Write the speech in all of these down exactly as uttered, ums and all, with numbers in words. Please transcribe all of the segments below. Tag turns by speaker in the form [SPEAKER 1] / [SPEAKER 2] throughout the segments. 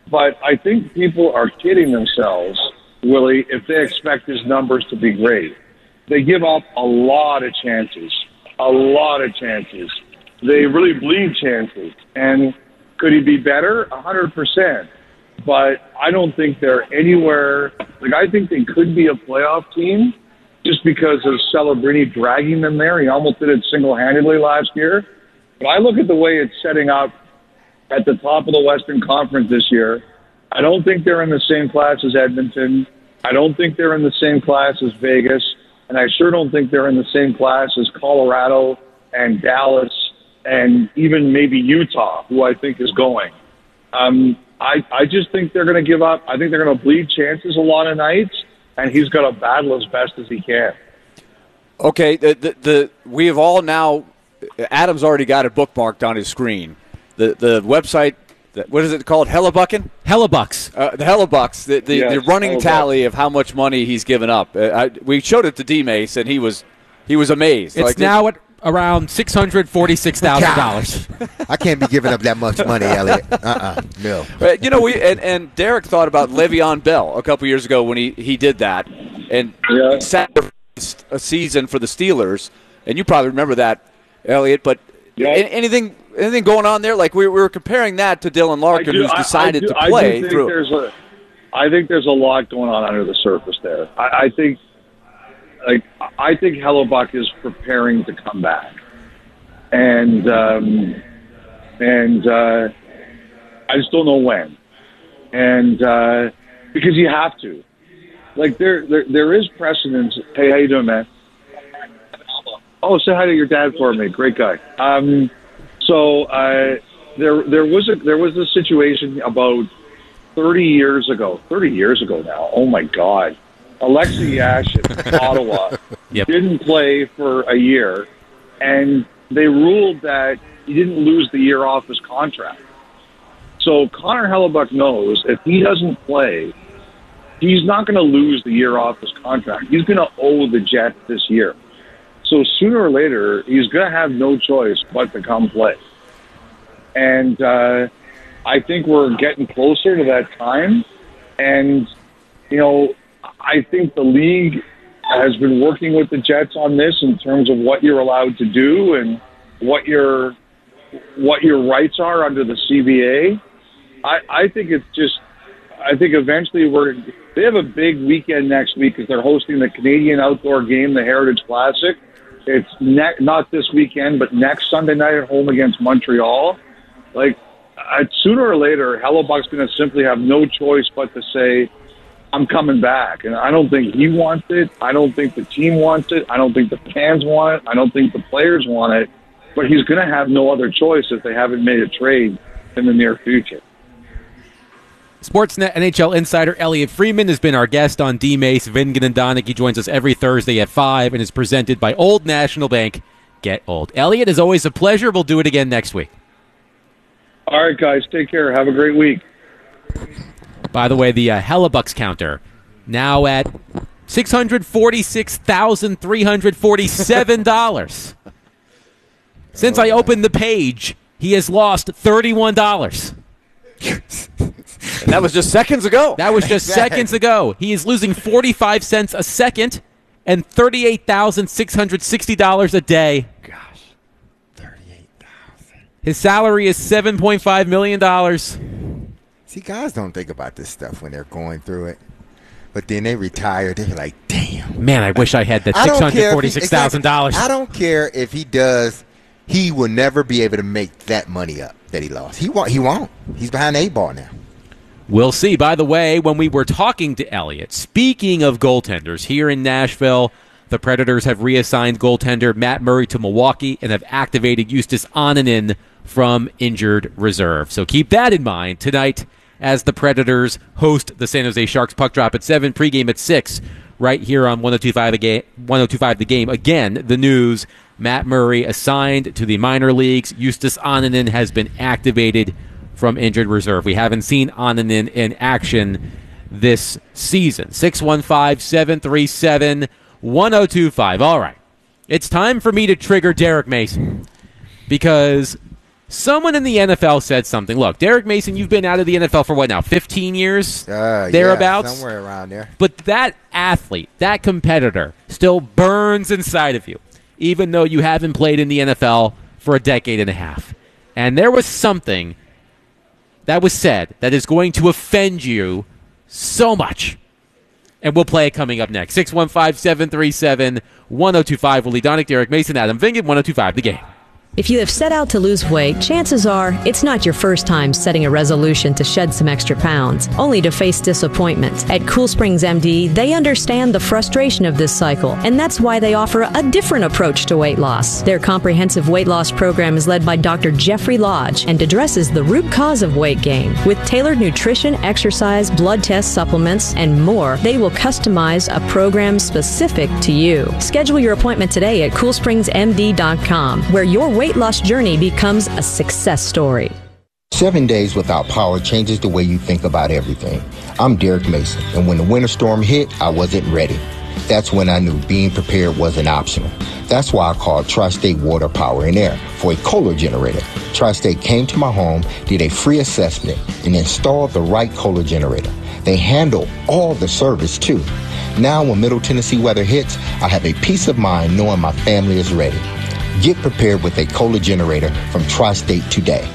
[SPEAKER 1] But I think people are kidding themselves, Willie, if they expect his numbers to be great. They give up a lot of chances, a lot of chances. They really bleed chances. And could he be better? A hundred percent. But I don't think they're anywhere. Like, I think they could be a playoff team just because of Celebrini dragging them there. He almost did it single-handedly last year. But I look at the way it's setting up at the top of the Western Conference this year. I don't think they're in the same class as Edmonton. I don't think they're in the same class as Vegas. And I sure don't think they're in the same class as Colorado and Dallas and even maybe Utah, who I think is going. Um, I, I just think they're going to give up. I think they're going to bleed chances a lot of nights, and he's got to battle as best as he can.
[SPEAKER 2] Okay, the, the, the we have all now – Adam's already got it bookmarked on his screen. The the website – what is it called? Hellebucken?
[SPEAKER 3] Hellebucks.
[SPEAKER 2] Uh, the Hellebucks. The, the,
[SPEAKER 1] yes,
[SPEAKER 2] the running
[SPEAKER 1] Hellebuck.
[SPEAKER 2] tally of how much money he's given up. Uh, I, we showed it to D-Mace, and he was he was amazed.
[SPEAKER 3] It's
[SPEAKER 2] like,
[SPEAKER 3] now at around six hundred forty-six thousand dollars.
[SPEAKER 4] I can't be giving up that much money, Elliot. Uh-uh. No.
[SPEAKER 2] But, you know, we and, and Derek thought about Le'Veon Bell a couple years ago when he, he did that and
[SPEAKER 1] Yeah.
[SPEAKER 2] sacrificed a season for the Steelers. And you probably remember that, Elliot. But
[SPEAKER 1] Yeah.
[SPEAKER 2] a- anything anything going on there? Like, we, we were comparing that to Dylan Larkin,
[SPEAKER 1] do-
[SPEAKER 2] who's
[SPEAKER 1] I-
[SPEAKER 2] decided
[SPEAKER 1] I do,
[SPEAKER 2] to play
[SPEAKER 1] I do think
[SPEAKER 2] through.
[SPEAKER 1] There's a, I think there's a lot going on under the surface there. I, I think, like, I think Hellebuck is preparing to come back, and um, and uh, I just don't know when, and uh, because you have to, like, there there there is precedence. Hey, how you doing, man? Oh, say hi to your dad for me. Great guy. Um, so uh, there there was a there was a situation about thirty years ago. Thirty years ago now. Oh my God. Alexei Yashin, Ottawa,
[SPEAKER 3] Yep.
[SPEAKER 1] didn't play for a year, and they ruled that he didn't lose the year off his contract. So Connor Hellebuck knows if he doesn't play, he's not going to lose the year off his contract. He's going to owe the Jets this year. So sooner or later, he's going to have no choice but to come play. And uh, I think we're getting closer to that time. And, you know, I think the league has been working with the Jets on this in terms of what you're allowed to do and what your what your rights are under the C B A. I, I think it's just, I think eventually we're, they have a big weekend next week because they're hosting the Canadian outdoor game, the Heritage Classic. It's ne- not this weekend, but next Sunday night at home against Montreal. Like, uh, sooner or later, Hellebuck's going to simply have no choice but to say, I'm coming back. And I don't think he wants it. I don't think the team wants it. I don't think the fans want it. I don't think the players want it. But he's going to have no other choice if they haven't made a trade in the near future.
[SPEAKER 3] Sportsnet N H L insider Elliot Freeman has been our guest on D-Mace, Vingan and Donick. He joins us every Thursday at five and is presented by Old National Bank. Get old. Elliot, as always, a pleasure. We'll do it again next week.
[SPEAKER 1] All right, guys. Take care. Have a great week.
[SPEAKER 3] By the way, the uh, Hellebucks counter now at six hundred forty-six thousand three hundred forty-seven dollars. Since I opened the page, he has lost thirty-one dollars.
[SPEAKER 2] And that was just seconds ago.
[SPEAKER 3] That was just seconds ago. He is losing forty-five cents a second and thirty-eight thousand six hundred sixty dollars a day.
[SPEAKER 4] Gosh, thirty-eight thousand.
[SPEAKER 3] His salary is seven point five million dollars.
[SPEAKER 4] See, guys don't think about this stuff when they're going through it. But then they retire. They're like, damn.
[SPEAKER 3] Man, I wish I had that
[SPEAKER 4] I
[SPEAKER 3] six
[SPEAKER 4] don't care if he-
[SPEAKER 3] hundred forty-six thousand dollars.
[SPEAKER 4] exactly. I don't care if he does. He will never be able to make that money up that he lost. He won't. He won't. He's behind the eight ball now.
[SPEAKER 3] We'll see. By the way, when we were talking to Elliot, speaking of goaltenders, here in Nashville, the Predators have reassigned goaltender Matt Murray to Milwaukee and have activated Justus Annunen from injured reserve. So keep that in mind tonight as the Predators host the San Jose Sharks. Puck drop at seven, pregame at six, right here on one oh two point five The Game. one oh two point five The Game. Again, the news, Matt Murray assigned to the minor leagues. Justus Annunen has been activated from injured reserve. We haven't seen Annunen in action this season. six one five, seven three seven, one oh two five. All right. It's time for me to trigger Derek Mason because Someone in the N F L said something. Look, Derek Mason, you've been out of the N F L for what now, fifteen years?
[SPEAKER 4] Uh,
[SPEAKER 3] Thereabouts?
[SPEAKER 4] Yeah, somewhere around there.
[SPEAKER 3] But that athlete, that competitor, still burns inside of you, even though you haven't played in the N F L for a decade and a half. And there was something that was said that is going to offend you so much. And we'll play it coming up next. six one five, seven three seven, one oh two five. Willie Donick, Derek Mason, Adam Vingan, one oh two five, The Game.
[SPEAKER 5] If you have set out to lose weight, chances are it's not your first time setting a resolution to shed some extra pounds, only to face disappointment. At Cool Springs M D, they understand the frustration of this cycle, and that's why they offer a different approach to weight loss. Their comprehensive weight loss program is led by Doctor Jeffrey Lodge and addresses the root cause of weight gain. With tailored nutrition, exercise, blood test supplements, and more, they will customize a program specific to you. Schedule your appointment today at cool springs m d dot com, where your weight weight loss journey becomes a success story.
[SPEAKER 6] Seven days without power changes the way you think about everything. I'm Derek Mason, and when the winter storm hit, I wasn't ready. That's when I knew being prepared wasn't optional. That's why I called Tri-State Water, Power, and Air for a Kohler generator. Tri-State came to my home, did a free assessment, and installed the right Kohler generator. They handle all the service, too. Now, when Middle Tennessee weather hits, I have a peace of mind knowing my family is ready. Get prepared with a Kohler generator from Tri-State today.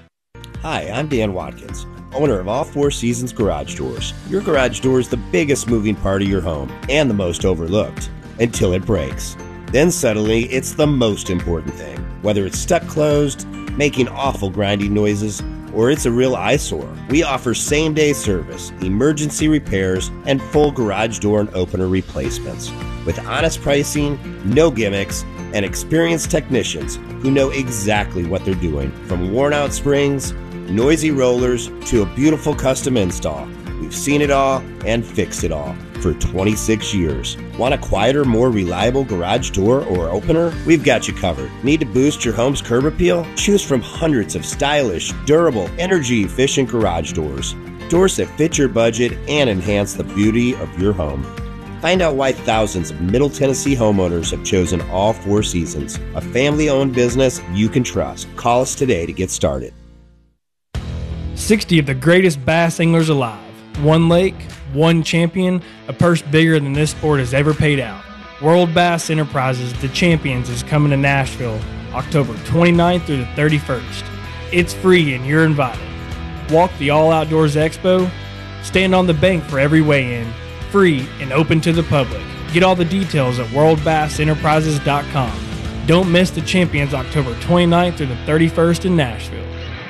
[SPEAKER 7] Hi, I'm Dan Watkins, owner of All Four Seasons Garage Doors. Your garage door is the biggest moving part of your home and the most overlooked until it breaks. Then suddenly, it's the most important thing. Whether it's stuck closed, making awful grinding noises, or it's a real eyesore, we offer same-day service, emergency repairs, and full garage door and opener replacements. With honest pricing, no gimmicks, and experienced technicians who know exactly what they're doing. From worn-out springs, noisy rollers, to a beautiful custom install, we've seen it all and fixed it all for twenty-six years. Want a quieter, more reliable garage door or opener? We've got you covered. Need to boost your home's curb appeal? Choose from hundreds of stylish, durable, energy-efficient garage doors. Doors that fit your budget and enhance the beauty of your home. Find out why thousands of Middle Tennessee homeowners have chosen All Four Seasons, a family-owned business you can trust. Call us today to get started.
[SPEAKER 8] sixty of the greatest bass anglers alive. One lake, one champion, a purse bigger than this sport has ever paid out. World Bass Enterprises, the Champions, is coming to Nashville October twenty-ninth through the thirty-first. It's free and you're invited. Walk the All Outdoors Expo. Stand on the bank for every weigh-in. Free and open to the public. Get all the details at world bass enterprises dot com. Don't miss the Champions October twenty-ninth through the thirty-first in Nashville.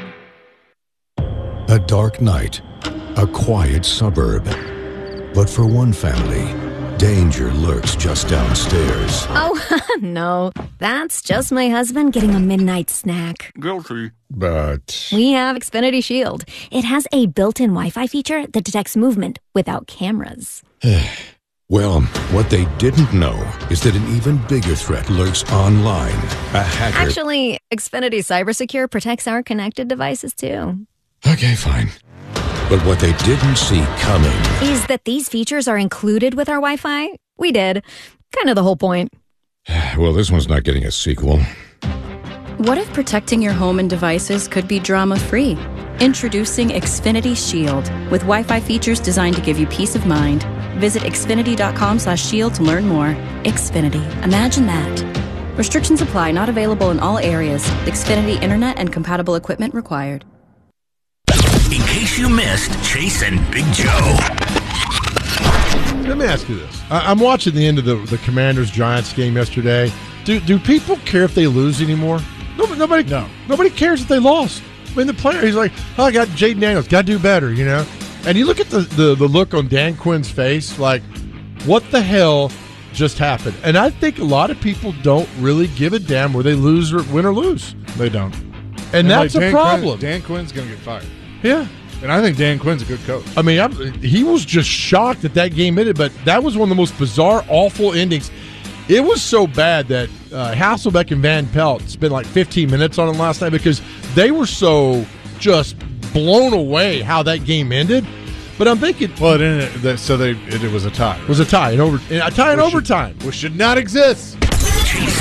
[SPEAKER 9] A dark night, a quiet suburb. But for one family, danger lurks just downstairs.
[SPEAKER 10] Oh, no. That's just my husband getting a midnight snack.
[SPEAKER 9] Guilty. But
[SPEAKER 10] We have Xfinity Shield. It has a built-in Wi-Fi feature that detects movement without cameras.
[SPEAKER 9] well, what they didn't know is that an even bigger threat lurks online. A hacker.
[SPEAKER 10] Actually, Xfinity CyberSecure protects our connected devices, too.
[SPEAKER 9] Okay, fine. But what they didn't see coming
[SPEAKER 10] is that these features are included with our Wi-Fi. We did. Kind of the whole point.
[SPEAKER 9] Well, this one's not getting a sequel.
[SPEAKER 11] What if protecting your home and devices could be drama-free? Introducing Xfinity Shield, with Wi-Fi features designed to give you peace of mind. Visit xfinity.com slash shield to learn more. Xfinity. Imagine that. Restrictions apply. Not available in all areas. Xfinity Internet and compatible equipment required.
[SPEAKER 12] In case you missed Chase and Big Joe.
[SPEAKER 13] Let me ask you this. I- I'm watching the end of the, the Commanders-Giants game yesterday. Do do people care if they lose anymore? Nobody, nobody, no. nobody cares if they lost. I mean, the player, he's like, oh, I got Jaden Daniels, got to do better, you know? And you look at the, the, the look on Dan Quinn's face, like, what the hell just happened? And I think a lot of people don't really give a damn where they lose or win or lose.
[SPEAKER 14] They don't.
[SPEAKER 13] And,
[SPEAKER 14] and
[SPEAKER 13] that's
[SPEAKER 14] like
[SPEAKER 13] a
[SPEAKER 14] Dan
[SPEAKER 13] problem.
[SPEAKER 14] Quinn, Dan Quinn's going to get fired.
[SPEAKER 13] Yeah.
[SPEAKER 14] And I think Dan Quinn's a good coach.
[SPEAKER 13] I mean, I'm, he was just shocked that that game ended, but that was one of the most bizarre, awful endings. It was so bad that uh, Hasselbeck and Van Pelt spent like fifteen minutes on it last night because they were so just blown away how that game ended. But I'm thinking,
[SPEAKER 14] well, it ended, so they it, it was a tie.
[SPEAKER 13] It was a tie in over a tie in
[SPEAKER 14] which
[SPEAKER 13] overtime,
[SPEAKER 14] should, which should not exist.
[SPEAKER 12] Chase and Big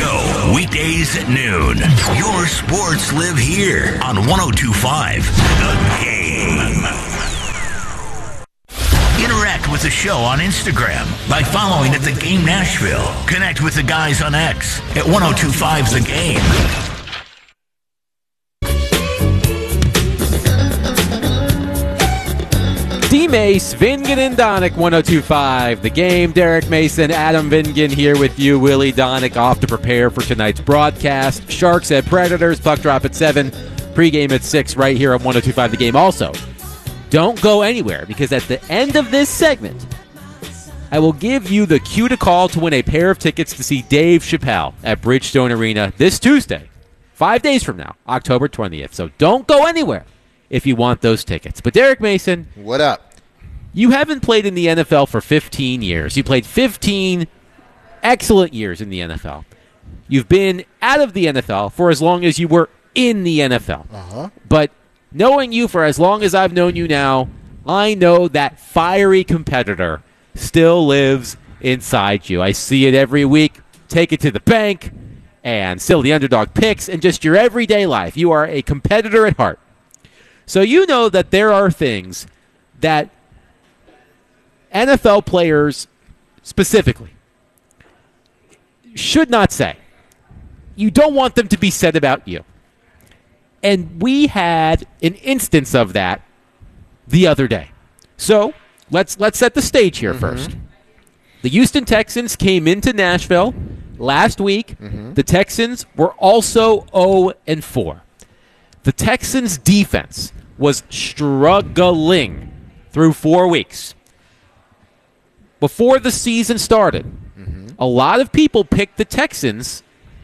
[SPEAKER 12] Joe, weekdays at noon. Your sports live here on one oh two point five The Game. Interact with the show on Instagram by following at The Game Nashville. Connect with the guys on X at one oh two point five The Game.
[SPEAKER 3] D-Mace, Vingan and Donick, one oh two point five The Game. Derek Mason, Adam Vingan here with you. Willie Donick off to prepare for tonight's broadcast. Sharks at Predators, puck drop at seven, pregame at six right here on one oh two point five The Game. Also, don't go anywhere because at the end of this segment, I will give you the cue to call to win a pair of tickets to see Dave Chappelle at Bridgestone Arena this Tuesday, five days from now, October twentieth. So don't go anywhere if you want those tickets. But Derek Mason,
[SPEAKER 4] what up?
[SPEAKER 3] You haven't played in the N F L for fifteen years. You played fifteen excellent years in the N F L. You've been out of the N F L for as long as you were in the N F L.
[SPEAKER 4] Uh-huh.
[SPEAKER 3] But knowing you for as long as I've known you now, I know that fiery competitor still lives inside you. I see it every week. Take it to the bank and still the underdog picks and just your everyday life. You are a competitor at heart. So you know that there are things that N F L players specifically should not say. You don't want them to be said about you. And we had an instance of that the other day. So let's let's set the stage here mm-hmm. first. The Houston Texans came into Nashville last week. Mm-hmm. The Texans were also oh and four. The Texans' defense was struggling through four weeks. Before the season started, mm-hmm. a lot of people picked the Texans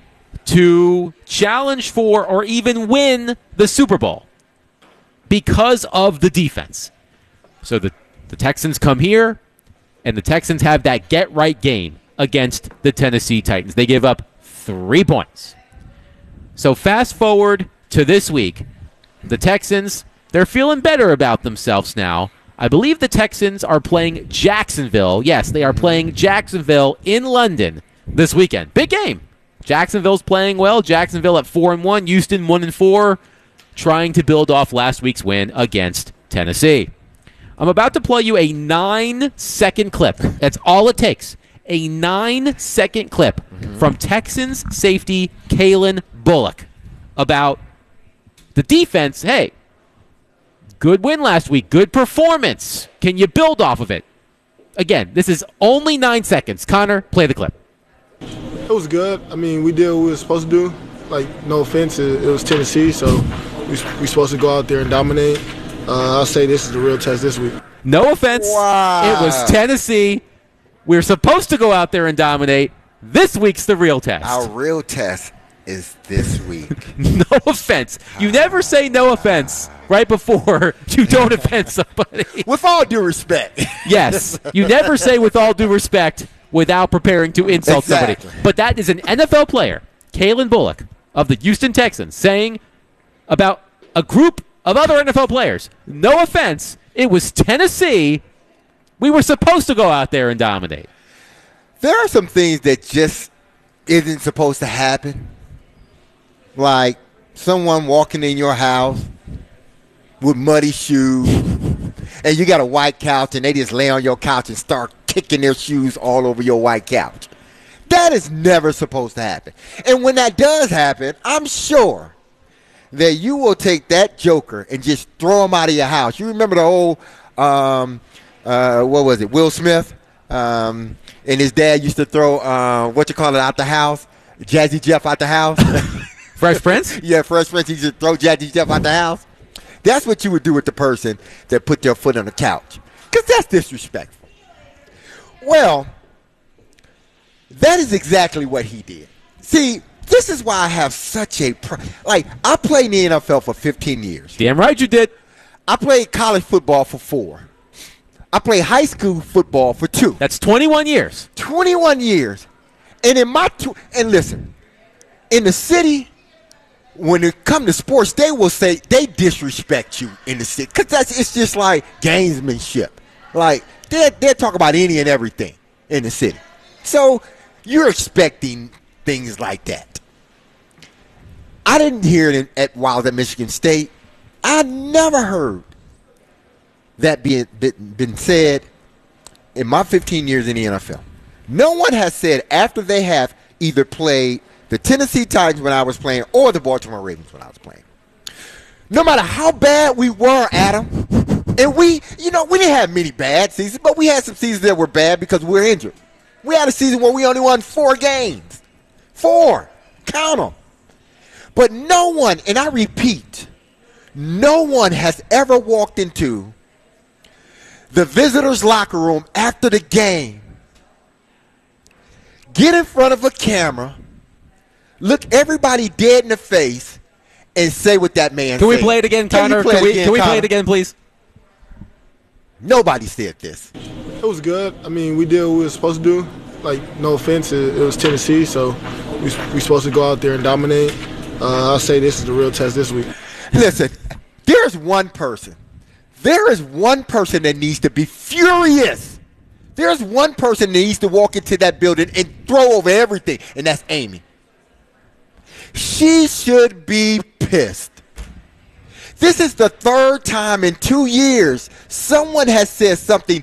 [SPEAKER 3] to challenge for or even win the Super Bowl because of the defense. So the, the Texans come here, and the Texans have that get-right game against the Tennessee Titans. They give up three points. So fast forward to this week, the Texans, they're feeling better about themselves now. I believe the Texans are playing Jacksonville. Yes, they are playing Jacksonville in London this weekend. Big game. Jacksonville's playing well. Jacksonville at four and one. Houston one and four, trying to build off last week's win against Tennessee. I'm about to play you a nine-second clip. That's all it takes. A nine-second clip mm-hmm. from Texans safety Kalen Bullock about the defense. Hey, good win last week. Good performance. Can you build off of it? Again, this is only nine seconds. Connor, play the clip.
[SPEAKER 15] It was good. I mean, we did what we were supposed to do. Like, no offense, it, it was Tennessee, so we we supposed to go out there and dominate. Uh, I'll say this is the real test this week.
[SPEAKER 3] No offense.
[SPEAKER 4] Wow.
[SPEAKER 3] It was Tennessee. We're supposed to go out there and dominate. This week's the real test.
[SPEAKER 4] Our real test is this week.
[SPEAKER 3] No offense. You never say no offense right before you don't offend somebody.
[SPEAKER 4] With all due respect.
[SPEAKER 3] Yes. You never say with all due respect without preparing to insult
[SPEAKER 4] exactly.
[SPEAKER 3] somebody. But that is an N F L player, Kalen Bullock of the Houston Texans, saying about a group of other N F L players, no offense, it was Tennessee. We were supposed to go out there and dominate.
[SPEAKER 4] There are some things that just isn't supposed to happen. Like someone walking in your house with muddy shoes, and you got a white couch, and they just lay on your couch and start kicking their shoes all over your white couch. That is never supposed to happen. And when that does happen, I'm sure that you will take that joker and just throw him out of your house. You remember the old, um, uh, what was it, Will Smith? Um, and his dad used to throw, uh, what you call it, out the house? Jazzy Jeff out the house?
[SPEAKER 3] Fresh Prince?
[SPEAKER 4] Yeah, Fresh Prince. He used to throw Jazzy Jeff out the house. That's what you would do with the person that put their foot on the couch. Because that's disrespectful. Well, that is exactly what he did. See, this is why I have such a pro- like. I played in the N F L for fifteen years.
[SPEAKER 3] Damn right you did.
[SPEAKER 4] I played college football for four. I played high school football for two.
[SPEAKER 3] That's twenty-one years.
[SPEAKER 4] twenty-one years, and in my tw- and listen, in the city, when it come to sports, they will say they disrespect you in the city because that's it's just like gamesmanship. Like they they talk about any and everything in the city. So you're expecting things like that. I didn't hear it in, at while I was at Michigan State. I never heard that being been, been said in my fifteen years in the N F L. No one has said after they have either played the Tennessee Titans when I was playing or the Baltimore Ravens when I was playing. No matter how bad we were, Adam, and we, you know, we didn't have many bad seasons, but we had some seasons that were bad because we were injured. We had a season where we only won four games. Four. Count them. But no one, and I repeat, no one has ever walked into the visitors' locker room after the game, get in front of a camera, look everybody dead in the face, and say what that man said.
[SPEAKER 3] Can we play it again, Connor? Can, can we, again, can we play it again, please?
[SPEAKER 4] Nobody said this.
[SPEAKER 15] It was good. I mean, we did what we were supposed to do. Like, no offense, it, it was Tennessee, so we we supposed to go out there and dominate. Uh, I'll say this is the real test this week.
[SPEAKER 4] Listen, there's one person. There is one person that needs to be furious. There's one person that needs to walk into that building and throw over everything, and that's Amy. She should be pissed. This is the third time in two years someone has said something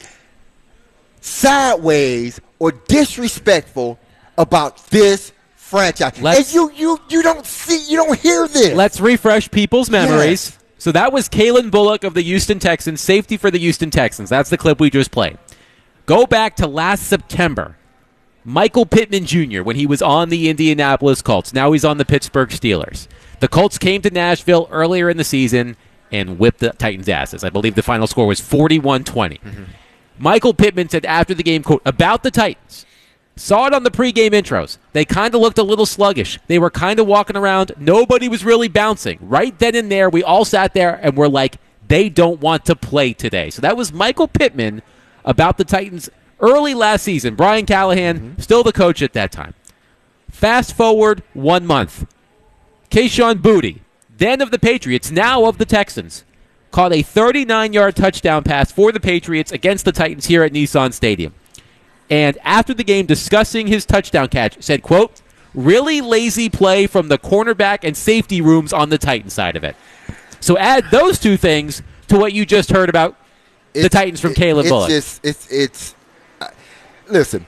[SPEAKER 4] sideways or disrespectful about this franchise.
[SPEAKER 3] Let's,
[SPEAKER 4] and you, you, you don't see, you don't hear this.
[SPEAKER 3] Let's refresh people's memories.
[SPEAKER 4] Yes.
[SPEAKER 3] So that was Kalen Bullock of the Houston Texans, safety for the Houston Texans. That's the clip we just played. Go back to last September. Michael Pittman Junior, when he was on the Indianapolis Colts. Now he's on the Pittsburgh Steelers. The Colts came to Nashville earlier in the season and whipped the Titans' asses. I believe the final score was forty-one twenty. Mm-hmm. Michael Pittman said after the game, quote, about the Titans, saw it on the pregame intros. They kind of looked a little sluggish. They were kind of walking around. Nobody was really bouncing. Right then and there, we all sat there and were like, they don't want to play today. So that was Michael Pittman about the Titans early last season. Brian Callahan, mm-hmm. still the coach at that time. Fast forward one month. Kayshon Boutte, then of the Patriots, now of the Texans, caught a thirty-nine-yard touchdown pass for the Patriots against the Titans here at Nissan Stadium. And after the game, discussing his touchdown catch, said, quote, really lazy play from the cornerback and safety rooms on the Titan side of it. So add those two things to what you just heard about it's, the Titans from
[SPEAKER 4] it,
[SPEAKER 3] Kalen
[SPEAKER 4] it's
[SPEAKER 3] Bullock.
[SPEAKER 4] Just, it's it's uh, listen,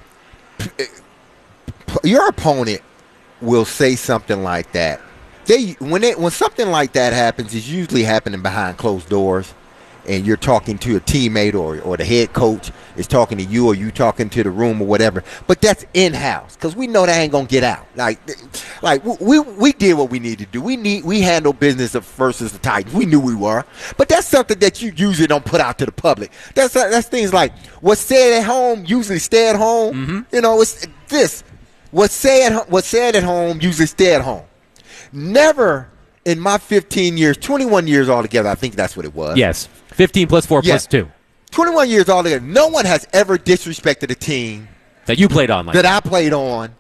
[SPEAKER 4] your opponent will say something like that. They when they when something like that happens, it's usually happening behind closed doors, and you're talking to a teammate or or the head coach is talking to you, or you talking to the room or whatever. But that's in house because we know that ain't gonna get out. Like, like we we did what we need to do. We need we handle business versus the Titans. We knew we were, but that's something that you usually don't put out to the public. That's that's things like what's said at home usually stay at home. Mm-hmm. You know, it's this what's said what's said at home usually stay at home. Never in my fifteen years, twenty-one years altogether, I think that's what it was.
[SPEAKER 3] Yes, fifteen plus four
[SPEAKER 4] yes.
[SPEAKER 3] plus two.
[SPEAKER 4] twenty-one years altogether. No one has ever disrespected a team
[SPEAKER 3] that you played on, like
[SPEAKER 4] that I played on,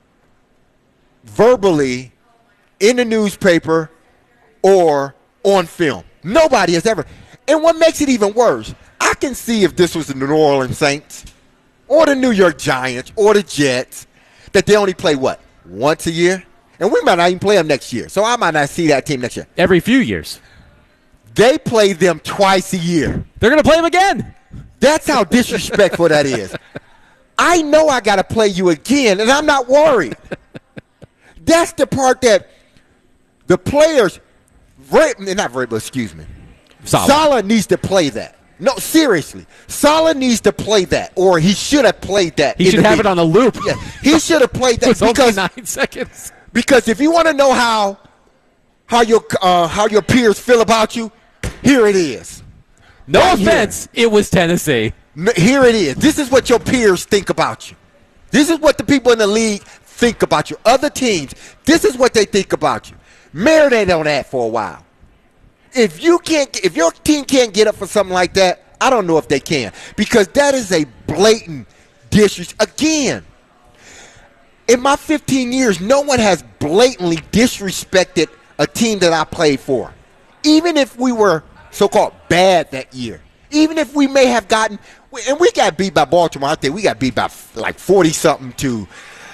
[SPEAKER 4] verbally, in the newspaper, or on film. Nobody has ever. And what makes it even worse, I can see if this was the New Orleans Saints, or the New York Giants, or the Jets, that they only play, what, once a year? And we might not even play them next year. So I might not see that team next year.
[SPEAKER 3] Every few years.
[SPEAKER 4] They play them twice a year.
[SPEAKER 3] They're going to play them again.
[SPEAKER 4] That's how disrespectful that is. I know I got to play you again, and I'm not worried. That's the part that the players, not Vrabel, excuse me.
[SPEAKER 3] Saleh.
[SPEAKER 4] Saleh needs to play that. No, seriously. Saleh needs to play that, or he should have played that.
[SPEAKER 3] He should have it on a loop.
[SPEAKER 4] Yeah, he should have played that.
[SPEAKER 3] It was
[SPEAKER 4] because,
[SPEAKER 3] only nine seconds.
[SPEAKER 4] Because if you want to know how how your uh, how your peers feel about you, here it is.
[SPEAKER 3] No
[SPEAKER 4] right
[SPEAKER 3] offense,
[SPEAKER 4] here.
[SPEAKER 3] It was Tennessee.
[SPEAKER 4] Here it is. This is what your peers think about you. This is what the people in the league think about you. Other teams, this is what they think about you. Marinate on that for a while. If you can't, if your team can't get up for something like that, I don't know if they can, because that is a blatant disrespect. Again, in my fifteen years, no one has blatantly disrespected a team that I played for. Even if we were so-called bad that year. Even if we may have gotten – and we got beat by Baltimore. I think we got beat by like forty-something to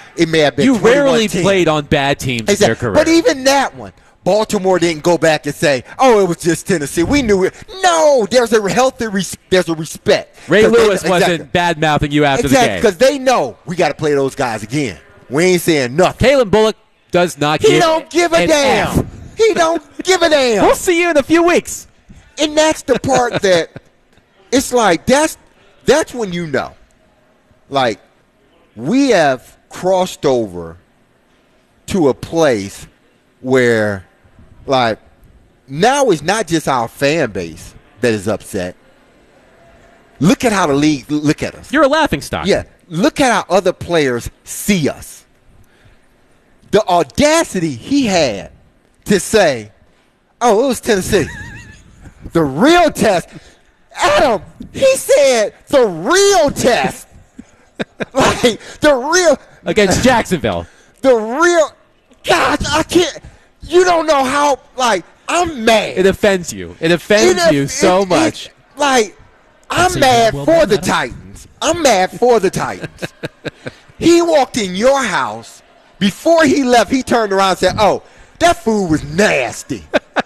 [SPEAKER 4] it may have been
[SPEAKER 3] You rarely
[SPEAKER 4] twenty-one ten.
[SPEAKER 3] played on bad teams in your career.
[SPEAKER 4] But even that one, Baltimore didn't go back and say, "Oh, it was just Tennessee. We knew it." No, there's a healthy, res- there's a respect.
[SPEAKER 3] Ray
[SPEAKER 4] 'Cause they-
[SPEAKER 3] Lewis wasn't
[SPEAKER 4] exactly.
[SPEAKER 3] bad-mouthing you after
[SPEAKER 4] exactly,
[SPEAKER 3] the game.
[SPEAKER 4] because they know we got to play those guys again. We ain't saying nothing.
[SPEAKER 3] Kalen Bullock does not
[SPEAKER 4] He
[SPEAKER 3] give
[SPEAKER 4] don't give a
[SPEAKER 3] an
[SPEAKER 4] damn.
[SPEAKER 3] F.
[SPEAKER 4] He don't give a damn.
[SPEAKER 3] We'll see you in a few weeks.
[SPEAKER 4] And that's the part that it's like that's that's when you know. Like, we have crossed over to a place where, like, now it's not just our fan base that is upset. Look at how the league look at us.
[SPEAKER 3] You're a laughingstock.
[SPEAKER 4] Yeah. Look at how other players see us. The audacity he had to say, "Oh, it was Tennessee." The real test. Adam, he said the real test. Like, the real.
[SPEAKER 3] Against Jacksonville.
[SPEAKER 4] The real. God, I can't. You don't know how, like, I'm mad.
[SPEAKER 3] It offends you. It offends
[SPEAKER 4] It-
[SPEAKER 3] you
[SPEAKER 4] it-
[SPEAKER 3] so
[SPEAKER 4] it-
[SPEAKER 3] much.
[SPEAKER 4] Like,
[SPEAKER 3] That's
[SPEAKER 4] I'm
[SPEAKER 3] a
[SPEAKER 4] mad
[SPEAKER 3] well
[SPEAKER 4] for
[SPEAKER 3] done,
[SPEAKER 4] the
[SPEAKER 3] Adam.
[SPEAKER 4] Titans. I'm mad for the Titans. He walked in your house. Before he left, he turned around and said, "Oh, that food was nasty."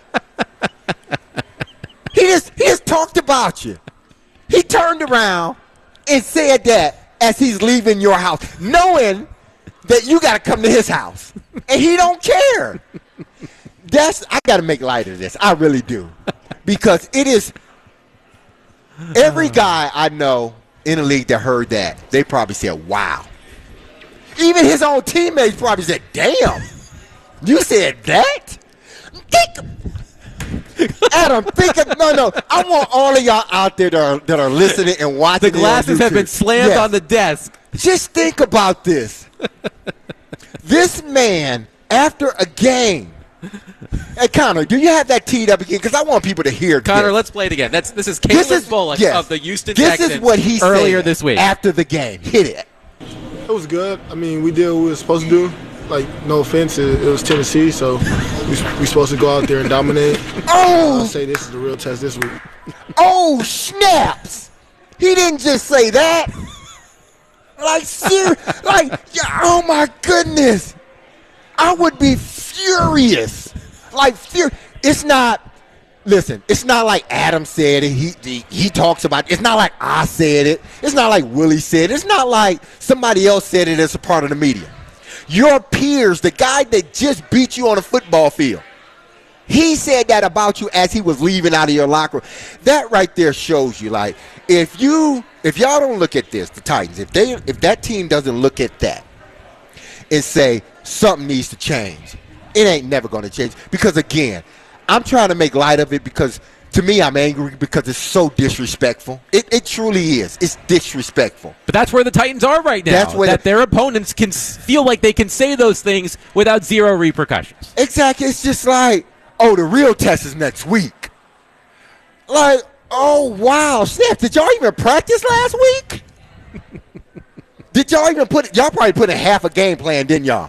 [SPEAKER 4] he just he just talked about you. He turned around and said that as he's leaving your house, knowing that you got to come to his house, and he don't care. That's I got to make light of this. I really do, because it is. Every guy I know in the league that heard that, they probably said, "Wow." Even his own teammates probably said, "Damn, you said that?" Think, Adam, think of, no, no. I want all of y'all out there that are, that are listening and watching.
[SPEAKER 3] The glasses have been slammed
[SPEAKER 4] Yes.
[SPEAKER 3] on the desk.
[SPEAKER 4] Just think about this. This man, after a game. Hey, Connor, do you have that teed up again? Because I want people to hear
[SPEAKER 3] Connor,
[SPEAKER 4] this.
[SPEAKER 3] let's play it again. That's This is
[SPEAKER 4] This
[SPEAKER 3] Kalen
[SPEAKER 4] is-
[SPEAKER 3] Bullock
[SPEAKER 4] yes.
[SPEAKER 3] of the Houston
[SPEAKER 4] This
[SPEAKER 3] Texans
[SPEAKER 4] is what he
[SPEAKER 3] earlier
[SPEAKER 4] said
[SPEAKER 3] this week.
[SPEAKER 4] after the game. Hit it.
[SPEAKER 15] It was good. I mean, we did what we were supposed to do. Like, no offense, it, it was Tennessee, so we we supposed to go out there and dominate.
[SPEAKER 4] Oh!
[SPEAKER 15] I'll say this is the real test this week.
[SPEAKER 4] Oh, snaps! He didn't just say that. Like, ser- like, yeah, oh my goodness. I would be furious. Like, fur- it's not, listen, it's not like Adam said it. He, he he talks about it. It's not like I said it. It's not like Willie said it. It's not like somebody else said it as a part of the media. Your peers, the guy that just beat you on a football field, he said that about you as he was leaving out of your locker room. That right there shows you, like, if you, if y'all don't look at this, the Titans, if they, if that team doesn't look at that and say something needs to change, it ain't never going to change. Because again, I'm trying to make light of it because to me, I'm angry because it's so disrespectful. It, it truly is. It's disrespectful.
[SPEAKER 3] But that's where the Titans are right now.
[SPEAKER 4] That's where
[SPEAKER 3] that
[SPEAKER 4] the-
[SPEAKER 3] their opponents can s- feel like they can say those things without zero repercussions.
[SPEAKER 4] Exactly. It's just like, oh, the real test is next week. Like, oh, wow. Snap, did y'all even practice last week? Did y'all even put, y'all probably put in half a game plan, didn't y'all?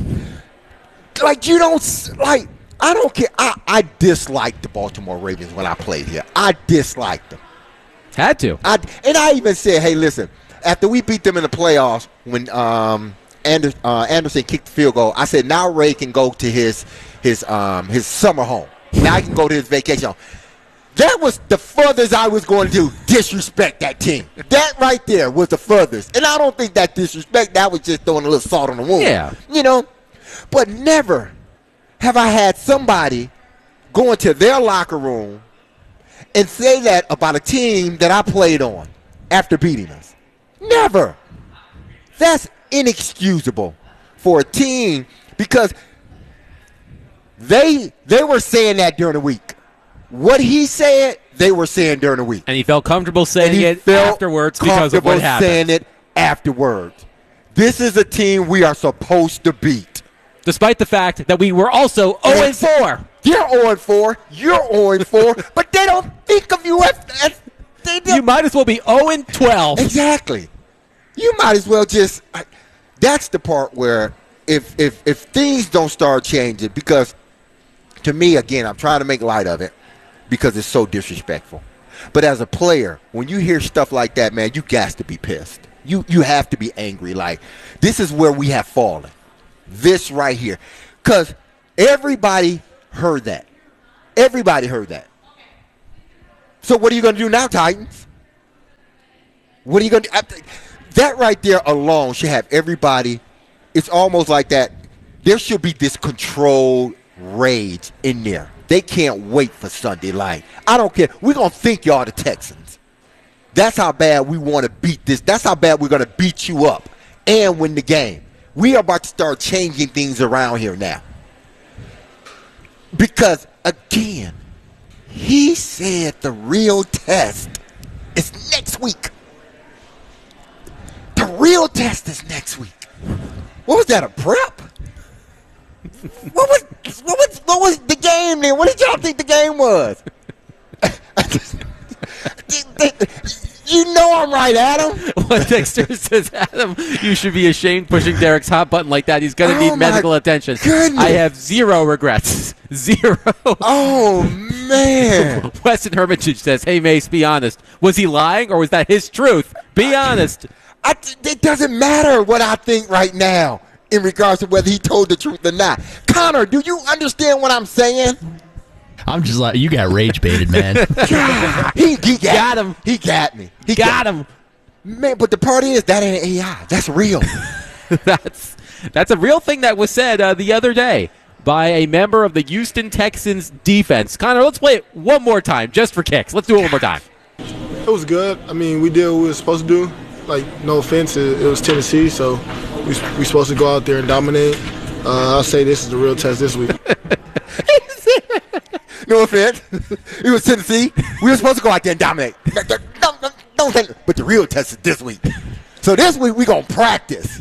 [SPEAKER 4] Like, you don't, s- like, I don't care. I, I disliked the Baltimore Ravens when I played here. I disliked them.
[SPEAKER 3] Had to.
[SPEAKER 4] I, and I even said, hey, listen, after we beat them in the playoffs, when um, Ander, uh, Anderson kicked the field goal, I said, now Ray can go to his his um, his summer home. Now he can go to his vacation home. That was the furthest I was going to do, disrespect that team. That right there was the furthest. And I don't think that disrespect, that was just throwing a little salt on the wound.
[SPEAKER 3] Yeah.
[SPEAKER 4] You know? But never have I had somebody go into their locker room and say that about a team that I played on after beating us. Never. That's inexcusable for a team because they they were saying that during the week. What he said, they were saying during the week.
[SPEAKER 3] And he felt comfortable saying
[SPEAKER 4] And he
[SPEAKER 3] it
[SPEAKER 4] felt
[SPEAKER 3] afterwards because of what
[SPEAKER 4] comfortable
[SPEAKER 3] happened.
[SPEAKER 4] saying it afterwards. This is a team we are supposed to beat.
[SPEAKER 3] Despite the fact that we were also oh and four.
[SPEAKER 4] You're oh and four. You're oh and four. But they don't think of you as, as they don't.
[SPEAKER 3] You might as well be oh and twelve.
[SPEAKER 4] Exactly. You might as well just. I, that's the part where if if if things don't start changing, because to me, again, I'm trying to make light of it because it's so disrespectful. But as a player, when you hear stuff like that, man, you got to be pissed. You you have to be angry. Like, this is where we have fallen. This right here. Because everybody heard that. Everybody heard that. So what are you going to do now, Titans? What are you going to do? That right there alone should have everybody. It's almost like that. There should be this controlled rage in there. They can't wait for Sunday night. I don't care. We're going to think y'all the Texans. That's how bad we want to beat this. That's how bad we're going to beat you up and win the game. We are about to start changing things around here now. Because, again, he said the real test is next week. The real test is next week. What was that, a prep? What was what was what was the game then? What did y'all think the game was? You know I'm right, Adam.
[SPEAKER 3] Well, Dexter says, Adam, you should be ashamed pushing Derek's hot button like that. He's going to
[SPEAKER 4] Oh,
[SPEAKER 3] need medical
[SPEAKER 4] my
[SPEAKER 3] attention.
[SPEAKER 4] goodness.
[SPEAKER 3] I have zero regrets. Zero.
[SPEAKER 4] Oh, man.
[SPEAKER 3] Weston Hermitage says, hey, Mace, be honest. Was he lying or was that his truth? Be honest.
[SPEAKER 4] I, it doesn't matter what I think right now in regards to whether he told the truth or not. Connor, do you understand what I'm saying?
[SPEAKER 16] I'm just like, you got rage baited, man.
[SPEAKER 4] he, he got,
[SPEAKER 3] Got him.
[SPEAKER 4] He got me. He
[SPEAKER 3] Got him.
[SPEAKER 4] Man, but the part is, that ain't A I. That's real.
[SPEAKER 3] That's that's a real thing that was said uh, the other day by a member of the Houston Texans defense. Connor, let's play it one more time, just for kicks. Let's do it one more time.
[SPEAKER 15] It was good. I mean, we did what we were supposed to do. Like, no offense, it, it was Tennessee, so we we supposed to go out there and dominate. Uh, I'll say this is the real test this week.
[SPEAKER 4] No offense. It was Tennessee. We were supposed to go out there and dominate. Don't, don't, don't think, but the real test is this week. So this week, we're going to practice.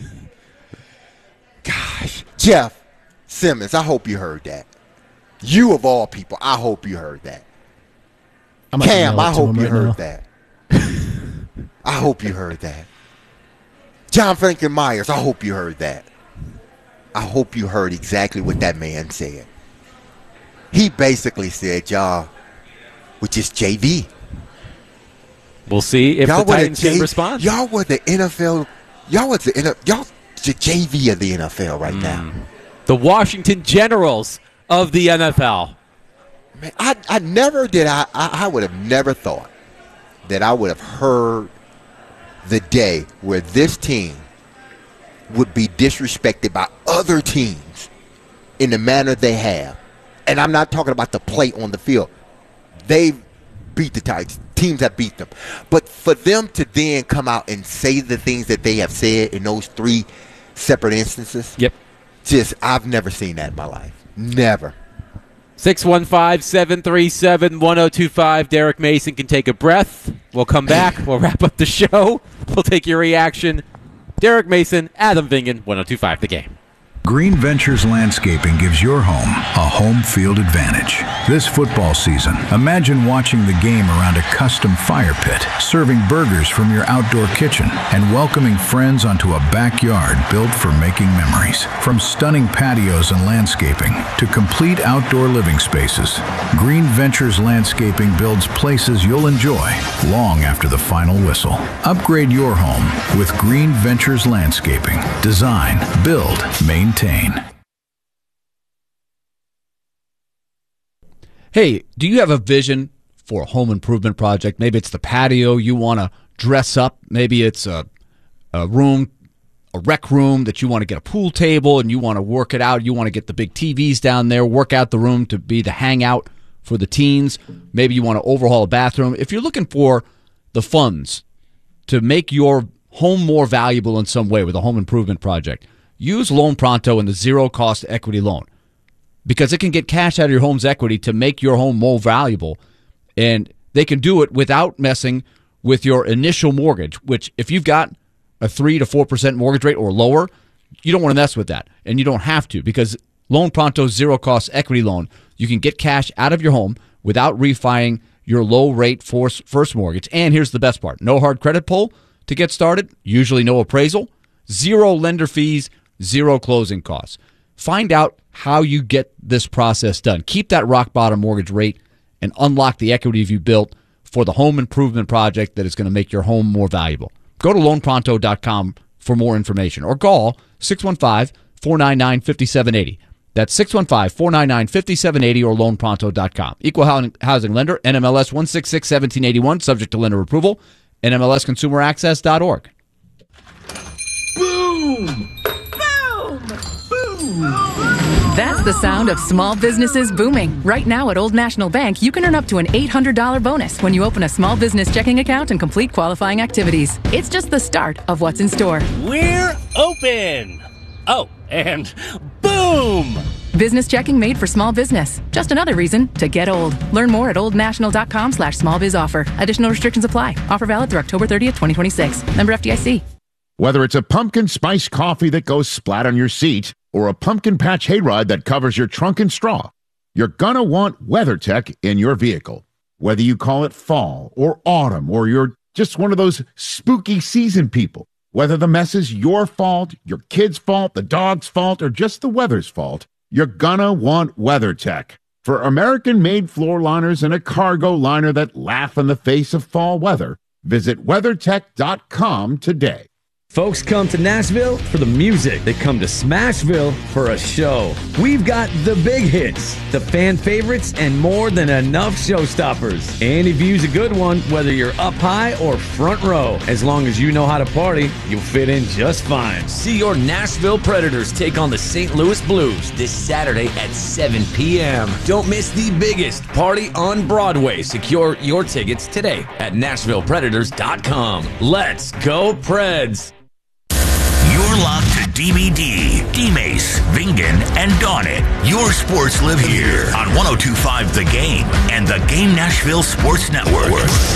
[SPEAKER 4] Gosh. Jeff Simmons, I hope you heard that. You, of all people, I hope you heard that.
[SPEAKER 16] I'm gonna
[SPEAKER 4] Cam,
[SPEAKER 16] email it
[SPEAKER 4] I
[SPEAKER 16] to
[SPEAKER 4] hope
[SPEAKER 16] him
[SPEAKER 4] you
[SPEAKER 16] right
[SPEAKER 4] heard
[SPEAKER 16] now.
[SPEAKER 4] that. I hope you heard that. John Franklin Myers, I hope you heard that. I hope you heard exactly what that man said. He basically said, y'all, we're just J V.
[SPEAKER 3] We'll see if
[SPEAKER 4] y'all
[SPEAKER 3] the
[SPEAKER 4] were
[SPEAKER 3] Titans
[SPEAKER 4] J-
[SPEAKER 3] can respond.
[SPEAKER 4] Y'all were the N F L. Y'all was the N F L. Y'all the J V of the N F L right
[SPEAKER 3] Mm.
[SPEAKER 4] now.
[SPEAKER 3] The Washington Generals of the N F L.
[SPEAKER 4] Man, I, I never did. I, I, I would have never thought that I would have heard the day where this team would be disrespected by other teams in the manner they have. And I'm not talking about the play on the field. They beat the Titans. Teams have beat them. But for them to then come out and say the things that they have said in those three separate instances,
[SPEAKER 3] yep,
[SPEAKER 4] just I've never seen that in my life. Never.
[SPEAKER 3] six one five, seven three seven, one oh two five. Derek Mason can take a breath. We'll come back. We'll wrap up the show. We'll take your reaction. Derek Mason, Adam Vingan, one oh two five The Game.
[SPEAKER 17] Green Ventures Landscaping gives your home a home field advantage. This football season, imagine watching the game around a custom fire pit, serving burgers from your outdoor kitchen, and welcoming friends onto a backyard built for making memories. From stunning patios and landscaping to complete outdoor living spaces, Green Ventures Landscaping builds places you'll enjoy long after the final whistle. Upgrade your home with Green Ventures Landscaping. Design, build, maintain.
[SPEAKER 18] Hey, do you have a vision for a home improvement project? Maybe it's the patio you want to dress up. Maybe it's a, a room, a rec room that you want to get a pool table and you want to work it out. You want to get the big T Vs down there, work out the room to be the hangout for the teens. Maybe you want to overhaul a bathroom. If you're looking for the funds to make your home more valuable in some way with a home improvement project, use Loan Pronto and the zero-cost equity loan because it can get cash out of your home's equity to make your home more valuable, and they can do it without messing with your initial mortgage, which if you've got a three to four percent mortgage rate or lower, you don't want to mess with that, and you don't have to because Loan Pronto's zero-cost equity loan, you can get cash out of your home without refining your low-rate first mortgage, and here's the best part. No hard credit pull to get started, usually no appraisal, zero lender fees, zero closing costs. Find out how you get this process done. Keep that rock bottom mortgage rate and unlock the equity you built for the home improvement project that is going to make your home more valuable. Go to loan pronto dot com for more information or call six one five, four nine nine, five seven eight zero. That's six one five, four nine nine, five seven eight zero or loan pronto dot com. Equal housing lender, N M L S one six six, one seven eight one, subject to lender approval, N M L S consumer access dot org.
[SPEAKER 19] Boom! Boom! Boom! That's the sound of small businesses booming. Right now at Old National Bank, you can earn up to an eight hundred dollars bonus when you open a small business checking account and complete qualifying activities. It's just the start of what's in store.
[SPEAKER 20] We're open! Oh, and boom!
[SPEAKER 19] Business checking made for small business. Just another reason to get old. Learn more at oldnational.com slash small biz offer. Additional restrictions apply. Offer valid through October thirtieth, twenty twenty-six. Member F D I C.
[SPEAKER 21] Whether it's a pumpkin spice coffee that goes splat on your seat or a pumpkin patch hayride that covers your trunk and straw, you're gonna want WeatherTech in your vehicle. Whether you call it fall or autumn or you're just one of those spooky season people, whether the mess is your fault, your kid's fault, the dog's fault, or just the weather's fault, you're gonna want WeatherTech. For American-made floor liners and a cargo liner that laugh in the face of fall weather, visit weathertech dot com today.
[SPEAKER 22] Folks come to Nashville for the music. They come to Smashville for a show. We've got the big hits, the fan favorites, and more than enough showstoppers. Any view's a good one, whether you're up high or front row. As long as you know how to party, you'll fit in just fine.
[SPEAKER 23] See your Nashville Predators take on the Saint Louis Blues this Saturday at seven p.m. Don't miss the biggest party on Broadway. Secure your tickets today at nashville predators dot com. Let's go, Preds!
[SPEAKER 12] You're locked to D B D, D-Mace, Vingen, and Donnet. Your sports live here on one oh two point five The Game and the Game Nashville Sports Network.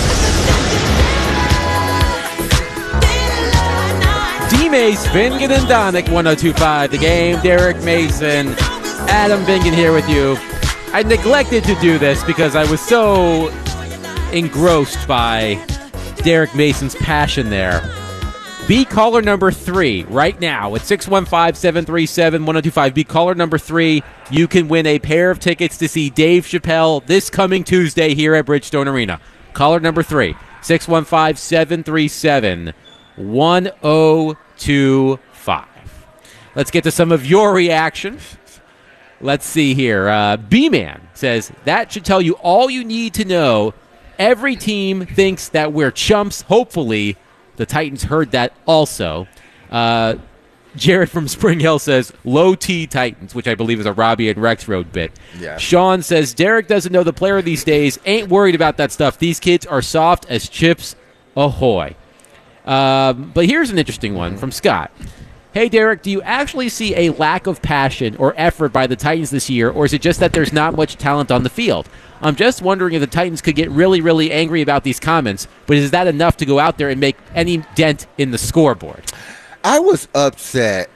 [SPEAKER 3] D-Mace, Vingen, and Donnet, one oh two point five The Game. Derek Mason, Adam Vingen here with you. I neglected to do this because I was so engrossed by Derek Mason's passion there. Be caller number three right now at six one five, seven three seven, one oh two five. Be caller number three. You can win a pair of tickets to see Dave Chappelle this coming Tuesday here at Bridgestone Arena. Caller number three, six one five, seven three seven, one oh two five. Let's get to some of your reaction. Let's see here. Uh, B-Man says, that should tell you all you need to know. Every team thinks that we're chumps, hopefully. The Titans heard that also. Uh, Jared from Spring Hill says, low T Titans, which I believe is a Robbie and Rex Road bit.
[SPEAKER 4] Yeah.
[SPEAKER 3] Sean says, Derek doesn't know the player these days. Ain't worried about that stuff. These kids are soft as chips ahoy. Um, but here's an interesting one from Scott. Hey, Derek, do you actually see a lack of passion or effort by the Titans this year, or is it just that there's not much talent on the field? I'm just wondering if the Titans could get really, really angry about these comments, but is that enough to go out there and make any dent in the scoreboard?
[SPEAKER 4] I was upset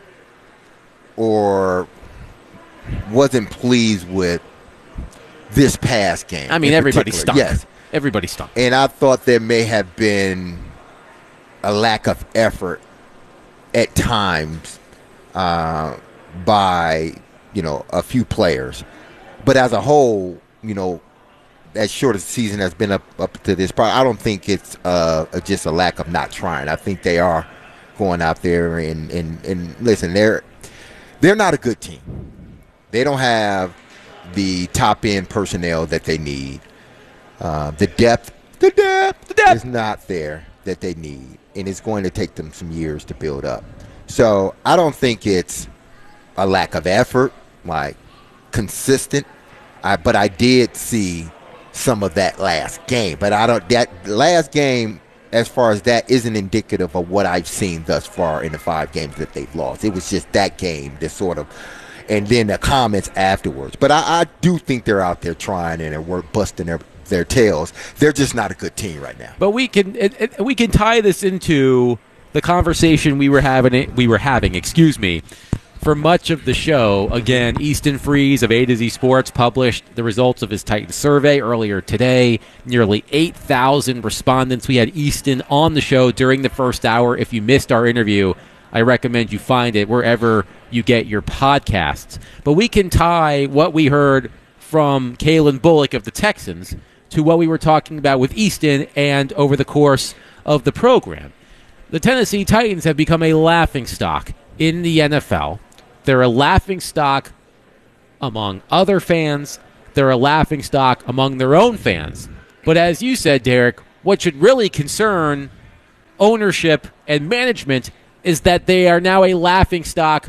[SPEAKER 4] or wasn't pleased with this past game.
[SPEAKER 3] I mean, everybody
[SPEAKER 4] particular.
[SPEAKER 3] stunk.
[SPEAKER 4] Yes.
[SPEAKER 3] Everybody stunk.
[SPEAKER 4] And I thought there may have been a lack of effort at times uh, by, you know, a few players. But as a whole, you know, as short as the season has been up, up to this point, I don't think it's uh, just a lack of not trying. I think they are going out there and, and, and listen, they're, they're not a good team. They don't have the top-end personnel that they need. Uh, the depth, the depth, the depth is not there that they need, and it's going to take them some years to build up. So I don't think it's a lack of effort, like consistent. I, but I did see some of that last game. But I don't. That last game, as far as that, isn't indicative of what I've seen thus far in the five games that they've lost. It was just that game that sort of, and then the comments afterwards. But I, I do think they're out there trying and they're work busting their their tails. They're just not a good team right now.
[SPEAKER 3] But we can it, it, we can tie this into the conversation we were having. We were having, excuse me, for much of the show. Again, Easton Freeze of A to Z Sports published the results of his Titans survey earlier today. Nearly eight thousand respondents. We had Easton on the show during the first hour. If you missed our interview, I recommend you find it wherever you get your podcasts. But we can tie what we heard from Kalen Bullock of the Texans to what we were talking about with Easton and over the course of the program. the Tennessee Titans have become a laughingstock in the N F L. They're a laughingstock among other fans. They're a laughingstock among their own fans. But as you said, Derek, what should really concern ownership and management is that they are now a laughingstock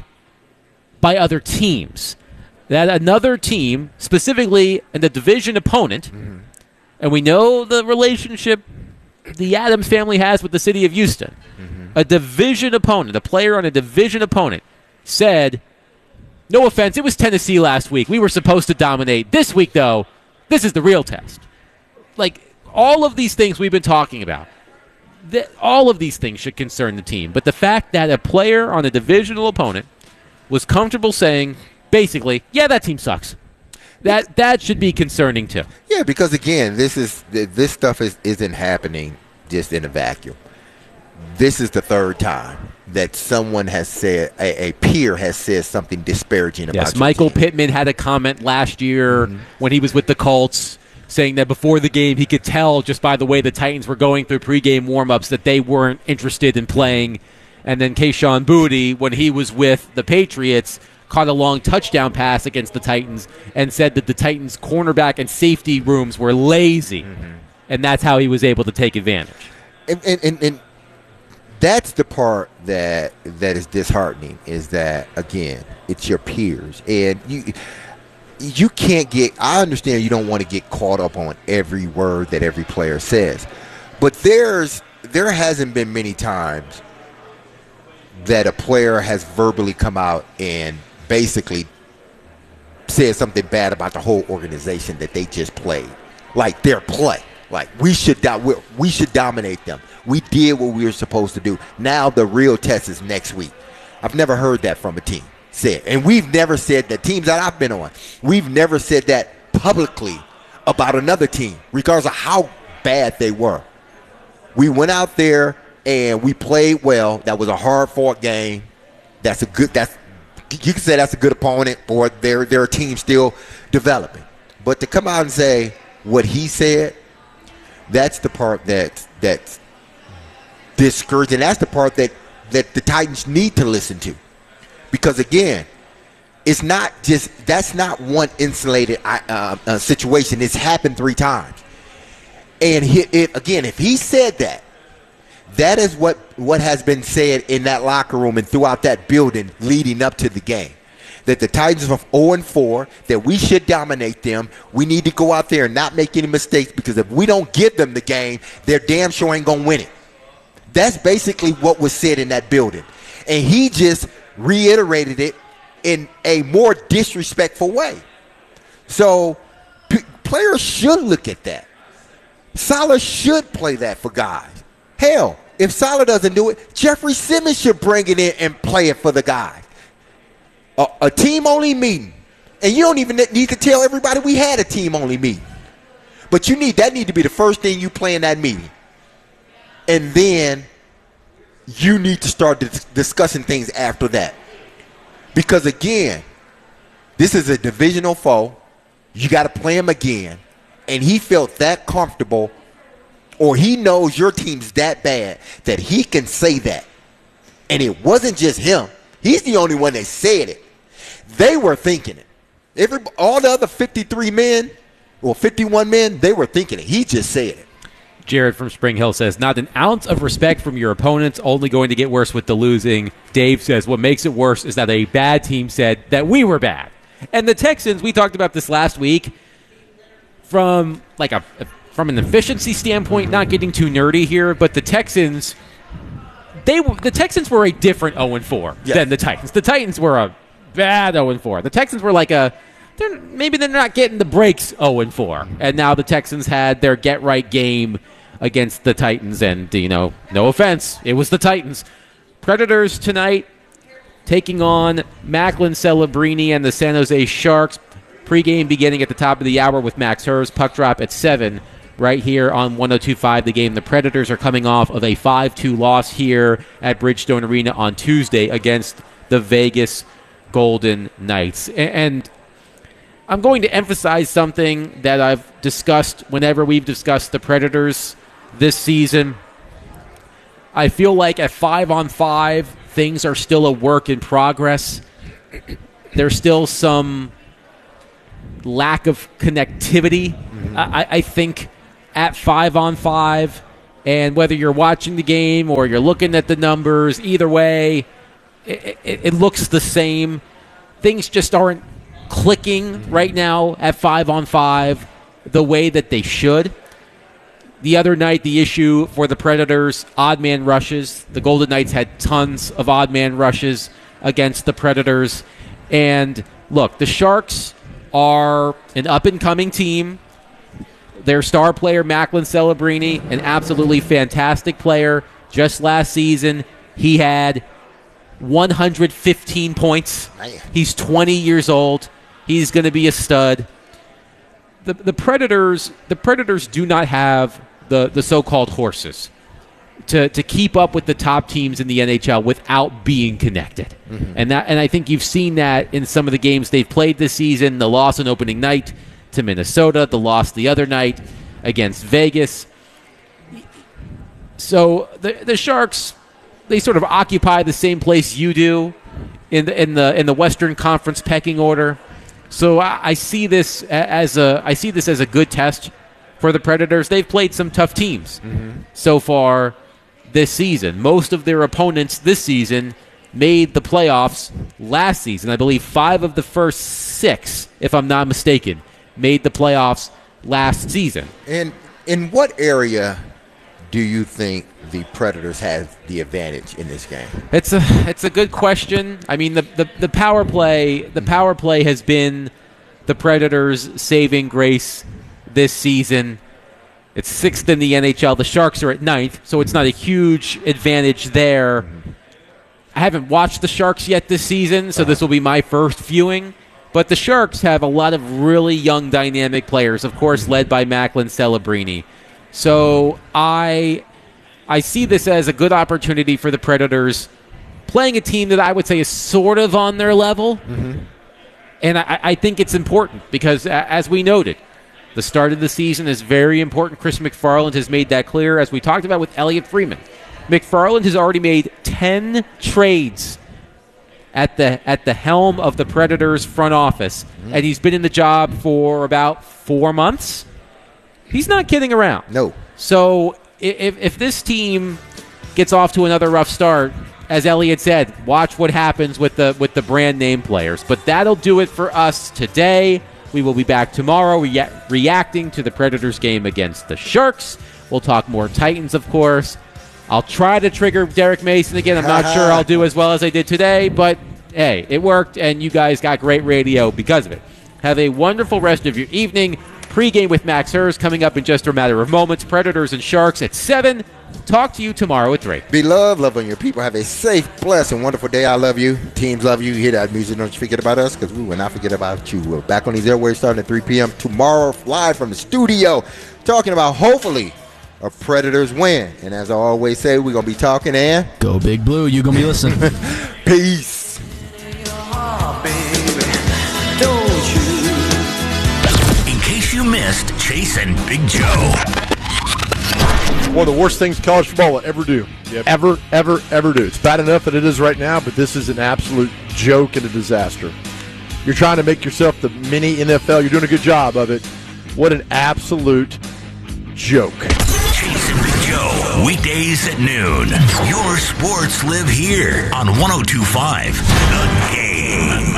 [SPEAKER 3] by other teams. That another team, specifically in the division opponent, mm-hmm. and we know the relationship the Adams family has with the city of Houston, mm-hmm. a division opponent, a player on a division opponent, said, no offense, it was Tennessee last week. We were supposed to dominate. This week, though, this is the real test. Like, all of these things we've been talking about, th- all of these things should concern the team. But the fact that a player on a divisional opponent was comfortable saying, basically, yeah, that team sucks. That that should be concerning, too.
[SPEAKER 4] Yeah, because, again, this is this stuff is, isn't happening just in a vacuum. This is the third time that someone has said, a, a peer has said something disparaging about
[SPEAKER 3] yes, Michael
[SPEAKER 4] team.
[SPEAKER 3] Pittman had a comment last year mm-hmm. when he was with the Colts saying that before the game he could tell just by the way the Titans were going through pregame warmups that they weren't interested in playing. And then Kayshon Boutte, when he was with the Patriots, caught a long touchdown pass against the Titans and said that the Titans' cornerback and safety rooms were lazy. Mm-hmm. And that's how he was able to take advantage.
[SPEAKER 4] And, and, and, and that's the part that that is disheartening, is that, again, it's your peers. And you you can't get – I understand you don't want to get caught up on every word that every player says. But there's there hasn't been many times that a player has verbally come out and basically said something bad about the whole organization that they just played. Like their play. Like, we should do- we should dominate them. We did what we were supposed to do. Now the real test is next week. I've never heard that from a team said. And we've never said that, teams that I've been on, we've never said that publicly about another team, regardless of how bad they were. We went out there and we played well. That was a hard-fought game. That's a good. That's you can say that's a good opponent, or they're they're a team still developing. But to come out and say what he said, that's the part that that's discouraging. That's the part that that the Titans need to listen to, because again, it's not just that's not one insulated uh, uh, situation. It's happened three times, and he, it, again, if he said that. That is what, what has been said in that locker room and throughout that building leading up to the game. That the Titans are oh and four, that we should dominate them. We need to go out there and not make any mistakes, because if we don't give them the game, they're damn sure ain't going to win it. That's basically what was said in that building. And he just reiterated it in a more disrespectful way. So p- players should look at that. Saleh should play that for guys. Hell, if Saleh doesn't do it, Jeffrey Simmons should bring it in and play it for the guys. A, a team-only meeting. And you don't even need to tell everybody we had a team-only meeting. But you need that need to be the first thing you play in that meeting. And then you need to start dis- discussing things after that. Because, again, this is a divisional foe. You got to play him again. And he felt that comfortable, or he knows your team's that bad that he can say that. And it wasn't just him. He's the only one that said it. They were thinking it. Every, all the other fifty-three men, or fifty-one men, they were thinking it. He just said it.
[SPEAKER 3] Jared from Spring Hill says, not an ounce of respect from your opponents, only going to get worse with the losing. Dave says, what makes it worse is that a bad team said that we were bad. And the Texans, we talked about this last week, from like a, a from an efficiency standpoint, not getting too nerdy here, but the Texans, they the Texans were a different oh and four yes. than the Titans. The Titans were a bad oh and four. The Texans were like a, they're, maybe they're not getting the breaks oh and four. And now the Texans had their get-right game against the Titans. And, you know, no offense, it was the Titans. Predators tonight taking on Macklin Celebrini and the San Jose Sharks. Pre-game beginning at the top of the hour with Max Hers. Puck drop at seven. Right here on one oh two point five The Game. The Predators are coming off of a five two loss here at Bridgestone Arena on Tuesday against the Vegas Golden Knights. And I'm going to emphasize something that I've discussed whenever we've discussed the Predators this season. I feel like at five on five, things are still a work in progress. There's still some lack of connectivity, mm-hmm. I, I think, at five on five. And whether you're watching the game or you're looking at the numbers, either way, it, it, it looks the same. Things just aren't clicking right now at five on five the way that they should. The other night, the issue for the Predators, odd man rushes. The Golden Knights had tons of odd man rushes against the Predators. And look, the Sharks are an up-and-coming team. Their star player, Macklin Celebrini, an absolutely fantastic player. Just last season, he had one hundred fifteen points. He's twenty years old. He's going to be a stud. The the Predators, the Predators do not have the, the so-called horses to, to keep up with the top teams in the N H L without being connected. Mm-hmm. And that and I think you've seen that in some of the games they've played this season. The loss on opening night to Minnesota, the loss the other night against Vegas. So the the Sharks, they sort of occupy the same place you do in the in the in the Western Conference pecking order. So I, I see this as a I see this as a good test for the Predators. They've played some tough teams mm-hmm. so far this season. Most of their opponents this season made the playoffs last season. I believe five of the first six, if I'm not mistaken, made the playoffs last season.
[SPEAKER 4] And in what area do you think the Predators have the advantage in this game?
[SPEAKER 3] It's a it's a good question. I mean, the, the, the power play the power play has been the Predators' saving grace this season. It's sixth in the N H L. The Sharks are at ninth, so it's not a huge advantage there. I haven't watched the Sharks yet this season, so this will be my first viewing. But the Sharks have a lot of really young, dynamic players, of course, led by Macklin Celebrini. So I I see this as a good opportunity for the Predators, playing a team that I would say is sort of on their level. Mm-hmm. And I, I think it's important because, as we noted, the start of the season is very important. Chris McFarland has made that clear, as we talked about with Elliot Freeman. McFarland has already made ten trades at the at the helm of the Predators front office, mm-hmm. and he's been in the job for about four months. He's not kidding around.
[SPEAKER 4] No.
[SPEAKER 3] So if if this team gets off to another rough start, as Elliot said, watch what happens with the with the brand name players. But that'll do it for us today. We will be back tomorrow re- reacting to the Predators game against the Sharks. We'll talk more Titans, of course. I'll try to trigger Derek Mason again. I'm not sure I'll do as well as I did today, but hey, it worked, and you guys got great radio because of it. Have a wonderful rest of your evening. Pre-game with Max Hers coming up in just a matter of moments. Predators and Sharks at seven. Talk to you tomorrow at three.
[SPEAKER 4] Be loved, love on your people. Have a safe, blessed, and wonderful day. I love you. Teams love you. You hear that music. Don't you forget about us, because we will not forget about you. We're back on these airwaves starting at three p.m. tomorrow, live from the studio, talking about, hopefully, a Predators win. And as I always say, we're going to be talking and
[SPEAKER 16] go Big Blue. You're going to be listening.
[SPEAKER 4] Peace.
[SPEAKER 12] In case you missed Chase and Big Joe.
[SPEAKER 13] One of the worst things college football will ever do. Yep. Ever, ever, ever do. It's bad enough that it is right now, but this is an absolute joke and a disaster. You're trying to make yourself the mini N F L. You're doing a good job of it. What an absolute joke.
[SPEAKER 12] Chase and Big Joe, weekdays at noon. Your sports live here on one oh two point five The Game.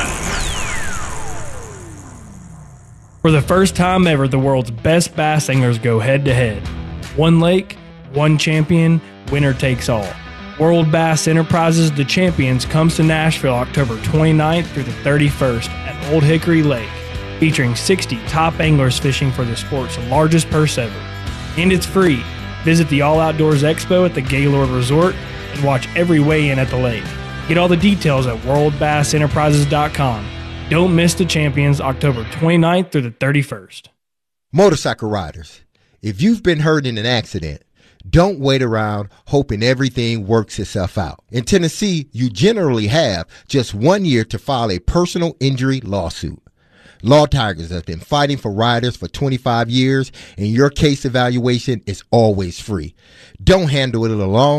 [SPEAKER 8] For the first time ever, the world's best bass anglers go head-to-head. One lake, one champion, winner takes all. World Bass Enterprises The Champions comes to Nashville October twenty-ninth through the thirty-first at Old Hickory Lake, featuring sixty top anglers fishing for the sport's largest purse ever. And it's free. Visit the All Outdoors Expo at the Gaylord Resort and watch every weigh-in at the lake. Get all the details at world bass enterprises dot com. Don't miss the Champions October twenty-ninth through the thirty-first.
[SPEAKER 6] Motorcycle riders, if you've been hurt in an accident, don't wait around hoping everything works itself out. In Tennessee, you generally have just one year to file a personal injury lawsuit. Law Tigers has been fighting for riders for twenty-five years, and your case evaluation is always free. Don't handle it alone.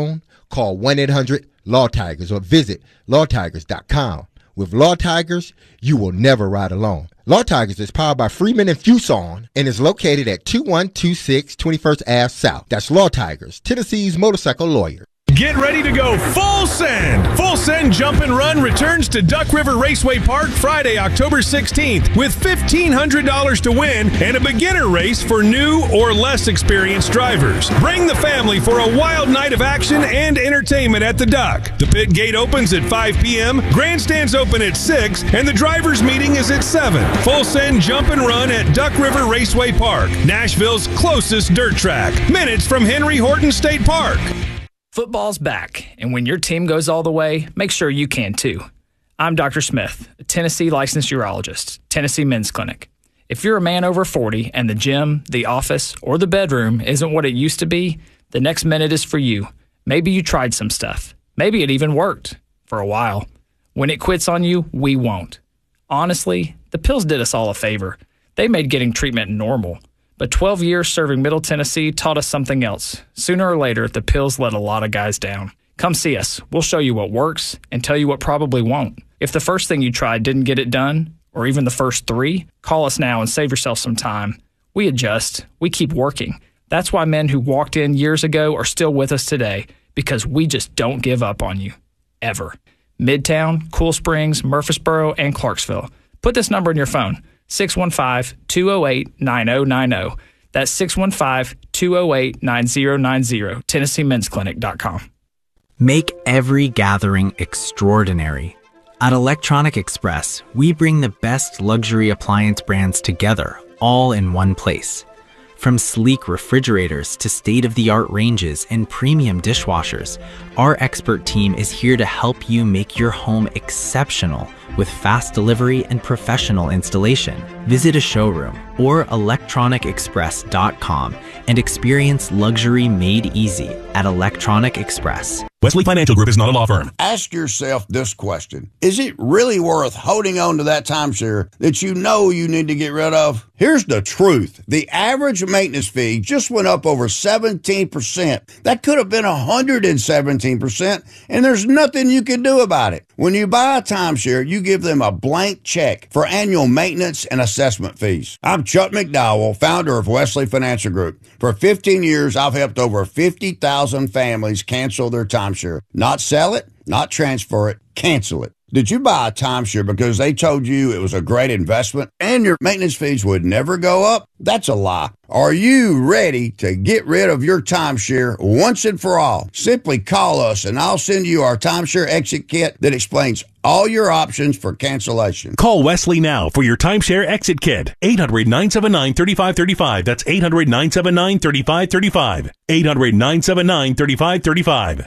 [SPEAKER 4] Call one eight hundred law tigers or visit law tigers dot com. With Law Tigers, you will never ride alone. Law Tigers is powered by Freeman and Fuson and is located at two one two six twenty-first Avenue South. That's Law Tigers, Tennessee's motorcycle lawyer.
[SPEAKER 1] Get ready to go full send. Full Send Jump and Run returns to Duck River Raceway Park Friday, October sixteenth with fifteen hundred dollars to win and a beginner race for new or less experienced drivers. Bring the family for a wild night of action and entertainment at the Duck. The pit gate opens at five p.m., grandstands open at six, and the drivers' meeting is at seven. Full Send Jump and Run at Duck River Raceway Park, Nashville's closest dirt track, minutes from Henry Horton State Park.
[SPEAKER 2] Football's back, and when your team goes all the way, make sure you can too. I'm Doctor Smith, a Tennessee licensed urologist, Tennessee Men's Clinic. If you're a man over forty and the gym, the office, or the bedroom isn't what it used to be, the next minute is for you. Maybe you tried some stuff. Maybe it even worked for a while. When it quits on you, we won't. Honestly, the pills did us all a favor. They made getting treatment normal. But twelve years serving Middle Tennessee taught us something else. Sooner or later, the pills let a lot of guys down. Come see us. We'll show you what works and tell you what probably won't. If the first thing you tried didn't get it done, or even the first three, call us now and save yourself some time. We adjust. We keep working. That's why men who walked in years ago are still with us today, because we just don't give up on you. Ever. Midtown, Cool Springs, Murfreesboro, and Clarksville. Put this number in your phone. six one five, two oh eight, nine oh nine oh. That's six one five, two oh eight, nine oh nine oh, Tennessee Men's Clinic dot com.
[SPEAKER 5] Make every gathering extraordinary. At Electronic Express, we bring the best luxury appliance brands together, all in one place. From sleek refrigerators to state-of-the-art ranges and premium dishwashers, our expert team is here to help you make your home exceptional with fast delivery and professional installation. Visit a showroom or electronic express dot com and experience luxury made easy at Electronic Express.
[SPEAKER 1] Wesley Financial Group is not a law firm.
[SPEAKER 24] Ask yourself this question. Is it really worth holding on to that timeshare that you know you need to get rid of? Here's the truth. The average maintenance fee just went up over seventeen percent. That could have been one hundred seventeen percent, and there's nothing you can do about it. When you buy a timeshare, you give them a blank check for annual maintenance and assessment fees. I'm Chuck McDowell, founder of Wesley Financial Group. For fifteen years, I've helped over fifty thousand families cancel their timeshare. Not sell it, not transfer it, cancel it. Did you buy a timeshare because they told you it was a great investment and your maintenance fees would never go up? That's a lie. Are you ready to get rid of your timeshare once and for all? Simply call us and I'll send you our timeshare exit kit that explains all your options for cancellation.
[SPEAKER 1] Call Wesley now for your timeshare exit kit. eight hundred, nine seven nine, three five three five. That's eight hundred, nine seven nine, three five three five. eight hundred, nine seven nine, three five three five.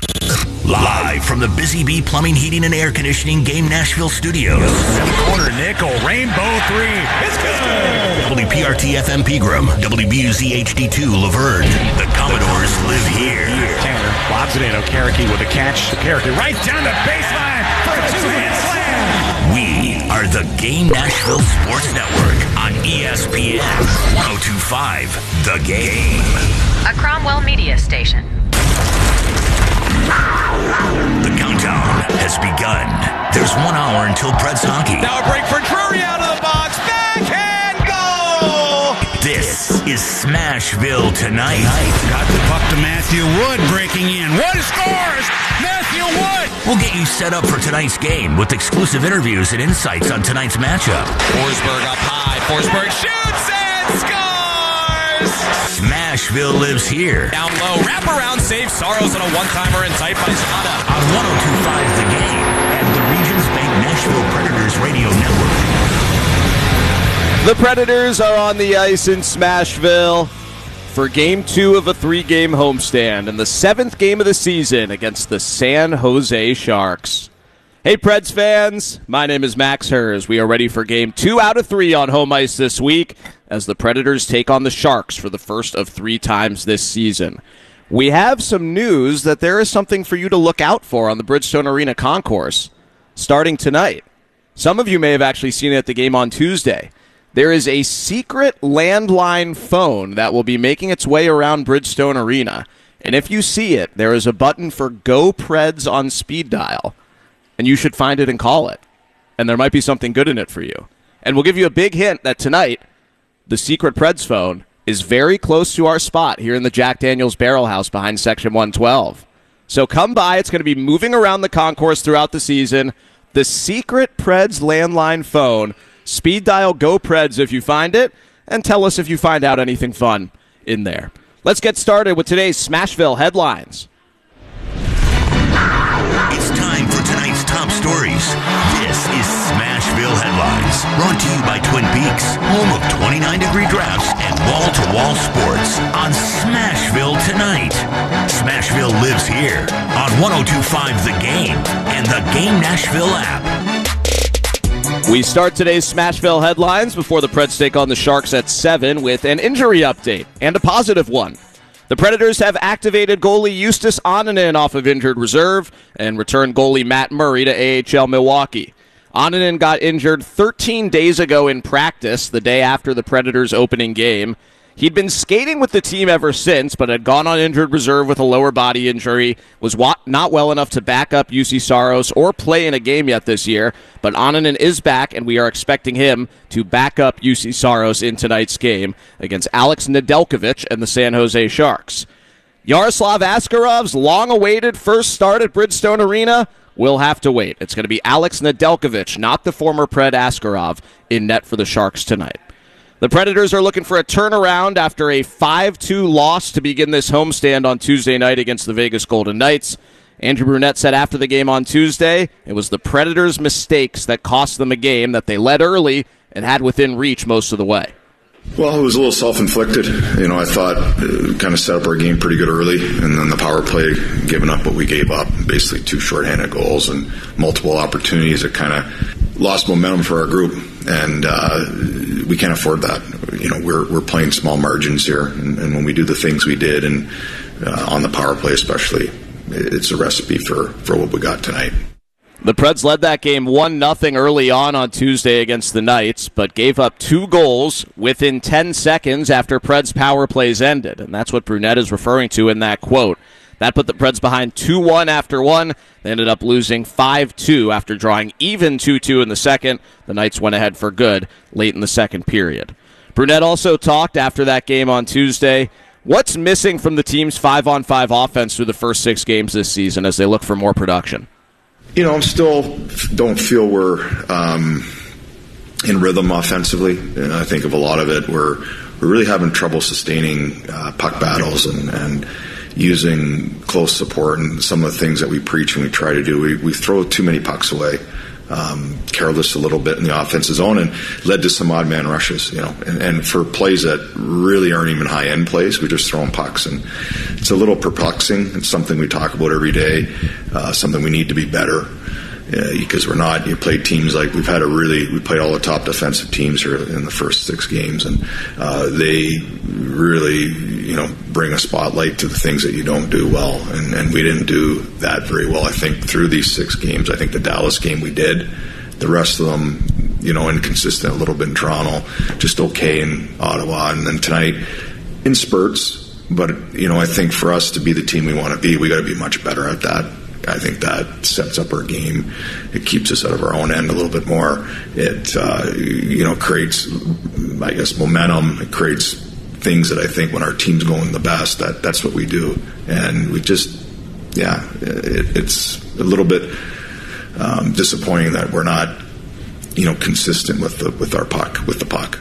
[SPEAKER 12] Live from the Busy Bee Plumbing, Heating, and Air Conditioning Game Nashville Studios.
[SPEAKER 25] Corner nickel, rainbow three. It's good.
[SPEAKER 12] W P R T F M Pegram, W B U Z H D two Laverne. The Commodores live here.
[SPEAKER 25] Tanner lobs it in. Okereke with a catch. Okereke right down the baseline for a two-hand slam.
[SPEAKER 12] We are the Game Nashville Sports Network on E S P N one oh two point five The Game.
[SPEAKER 26] A Cromwell Media Station.
[SPEAKER 12] The countdown has begun. There's one hour until Preds hockey.
[SPEAKER 25] Now a break for Drury out of the box. Backhand goal!
[SPEAKER 12] This is Smashville Tonight.
[SPEAKER 25] Got the puck to Matthew Wood breaking in. Wood scores! Matthew Wood!
[SPEAKER 12] We'll get you set up for tonight's game with exclusive interviews and insights on tonight's matchup.
[SPEAKER 25] Forsberg up high. Forsberg shoots and scores!
[SPEAKER 12] Smashville lives here.
[SPEAKER 25] Down low, wraparound save, Saros on a one-timer and tight by Zada.
[SPEAKER 12] On one oh two point five The Game and the Regions Bank Nashville Predators Radio Network.
[SPEAKER 27] The Predators are on the ice in Smashville for game two of a three-game homestand and the seventh game of the season against the San Jose Sharks. Hey, Preds fans, my name is Max Hers. We are ready for game two out of three on home ice this week as the Predators take on the Sharks for the first of three times this season. We have some news that there is something for you to look out for on the Bridgestone Arena concourse starting tonight. Some of you may have actually seen it at the game on Tuesday. There is a secret landline phone that will be making its way around Bridgestone Arena. And if you see it, there is a button for Go Preds on speed dial, and you should find it and call it. And there might be something good in it for you. And we'll give you a big hint that tonight, the secret Preds phone is very close to our spot here in the Jack Daniels Barrel House behind Section one twelve. So come by. It's going to be moving around the concourse throughout the season. The secret Preds landline phone. Speed dial Go Preds if you find it, and tell us if you find out anything fun in there. Let's get started with today's Smashville headlines.
[SPEAKER 12] It's time for tonight's top stories. This is Smashville Headlines, brought to you by Twin Peaks, home of twenty-nine degree drafts and wall-to-wall sports on Smashville Tonight. Smashville lives here on one oh two point five The Game and the Game Nashville app.
[SPEAKER 27] We start today's Smashville headlines before the Preds take on the Sharks at seven with an injury update, and a positive one. The Predators have activated goalie Justus Annunen off of injured reserve and returned goalie Matt Murray to A H L Milwaukee. Annunen got injured thirteen days ago in practice, the day after the Predators' opening game. He'd been skating with the team ever since, but had gone on injured reserve with a lower body injury, was not well enough to back up U C Saros or play in a game yet this year. But Annunen is back, and we are expecting him to back up U C Saros in tonight's game against Alex Nedeljkovic and the San Jose Sharks. Yaroslav Askarov's long-awaited first start at Bridgestone Arena will have to wait. It's going to be Alex Nedeljkovic, not the former Pred Askarov, in net for the Sharks tonight. The Predators are looking for a turnaround after a five two loss to begin this homestand on Tuesday night against the Vegas Golden Knights. Andrew Brunette said after the game on Tuesday, it was the Predators' mistakes that cost them a game that they led early and had within reach most of the way.
[SPEAKER 7] Well, it was a little self-inflicted. You know, I thought it kind of set up our game pretty good early, and then the power play, giving up what we gave up, basically two shorthanded goals and multiple opportunities that kind of lost momentum for our group, and uh, we can't afford that. You know, we're we're playing small margins here, and, and when we do the things we did, and uh, on the power play especially, it's a recipe for, for what we got tonight.
[SPEAKER 27] The Preds led that game one nothing early on on Tuesday against the Knights, but gave up two goals within ten seconds after Preds' power plays ended, and that's what Brunette is referring to in that quote. That put the Preds behind two one after one. They ended up losing five two after drawing even two two in the second. The Knights went ahead for good late in the second period. Brunette also talked after that game on Tuesday. What's missing from the team's five-on-five offense through the first six games this season as they look for more production?
[SPEAKER 7] You know, I'm still don't feel we're um, in rhythm offensively. And I think of a lot of it, we're, we're really having trouble sustaining uh, puck battles and, and using close support and some of the things that we preach and we try to do. We, we throw too many pucks away, um, careless a little bit in the offensive zone, and led to some odd man rushes, you know, and, and for plays that really aren't even high end plays, we're just throwing pucks, and it's a little perplexing. It's something we talk about every day, uh, something we need to be better, uh, because we're not, you play teams like we've had a really, we played all the top defensive teams here in the first six games, and uh, they really, you know, bring a spotlight to the things that you don't do well, and, and we didn't do that very well, I think, through these six games. I think the Dallas game we did, the rest of them, you know, inconsistent a little bit in Toronto, just okay in Ottawa, and then tonight in spurts. But, you know, I think for us to be the team we want to be, we got to be much better at that. I think that sets up our game. It keeps us out of our own end a little bit more. It, uh, you know, creates, I guess, momentum. It creates things that I think when our team's going the best, that that's what we do. And we just, yeah, it, it's a little bit um, disappointing that we're not, you know, consistent with the with our puck, with the puck.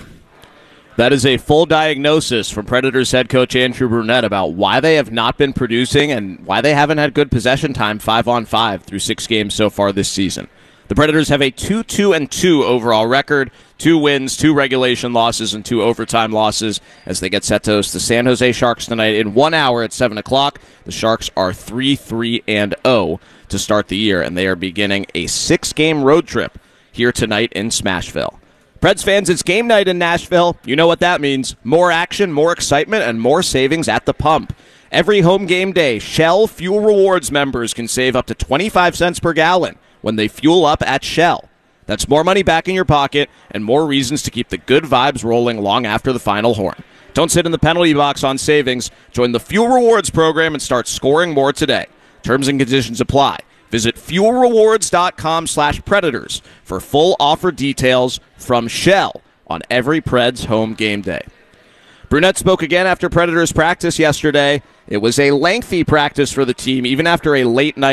[SPEAKER 27] That is a full diagnosis from Predators head coach Andrew Brunette about why they have not been producing and why they haven't had good possession time five on five through six games so far this season. The Predators have a two two and two overall record, two wins, two regulation losses, and two overtime losses as they get set to host the San Jose Sharks tonight in one hour at seven o'clock. The Sharks are three three and oh to start the year, and they are beginning a six-game road trip here tonight in Smashville. Preds fans, it's game night in Nashville. You know what that means. More action, more excitement, and more savings at the pump. Every home game day, Shell Fuel Rewards members can save up to twenty-five cents per gallon when they fuel up at Shell. That's more money back in your pocket and more reasons to keep the good vibes rolling long after the final horn. Don't sit in the penalty box on savings. Join the Fuel Rewards program and start scoring more today. Terms and conditions apply. Visit fuelrewards.com slash predators for full offer details from Shell on every Preds home game day. Brunette spoke again after Predators practice yesterday. It was a lengthy practice for the team, even after a late night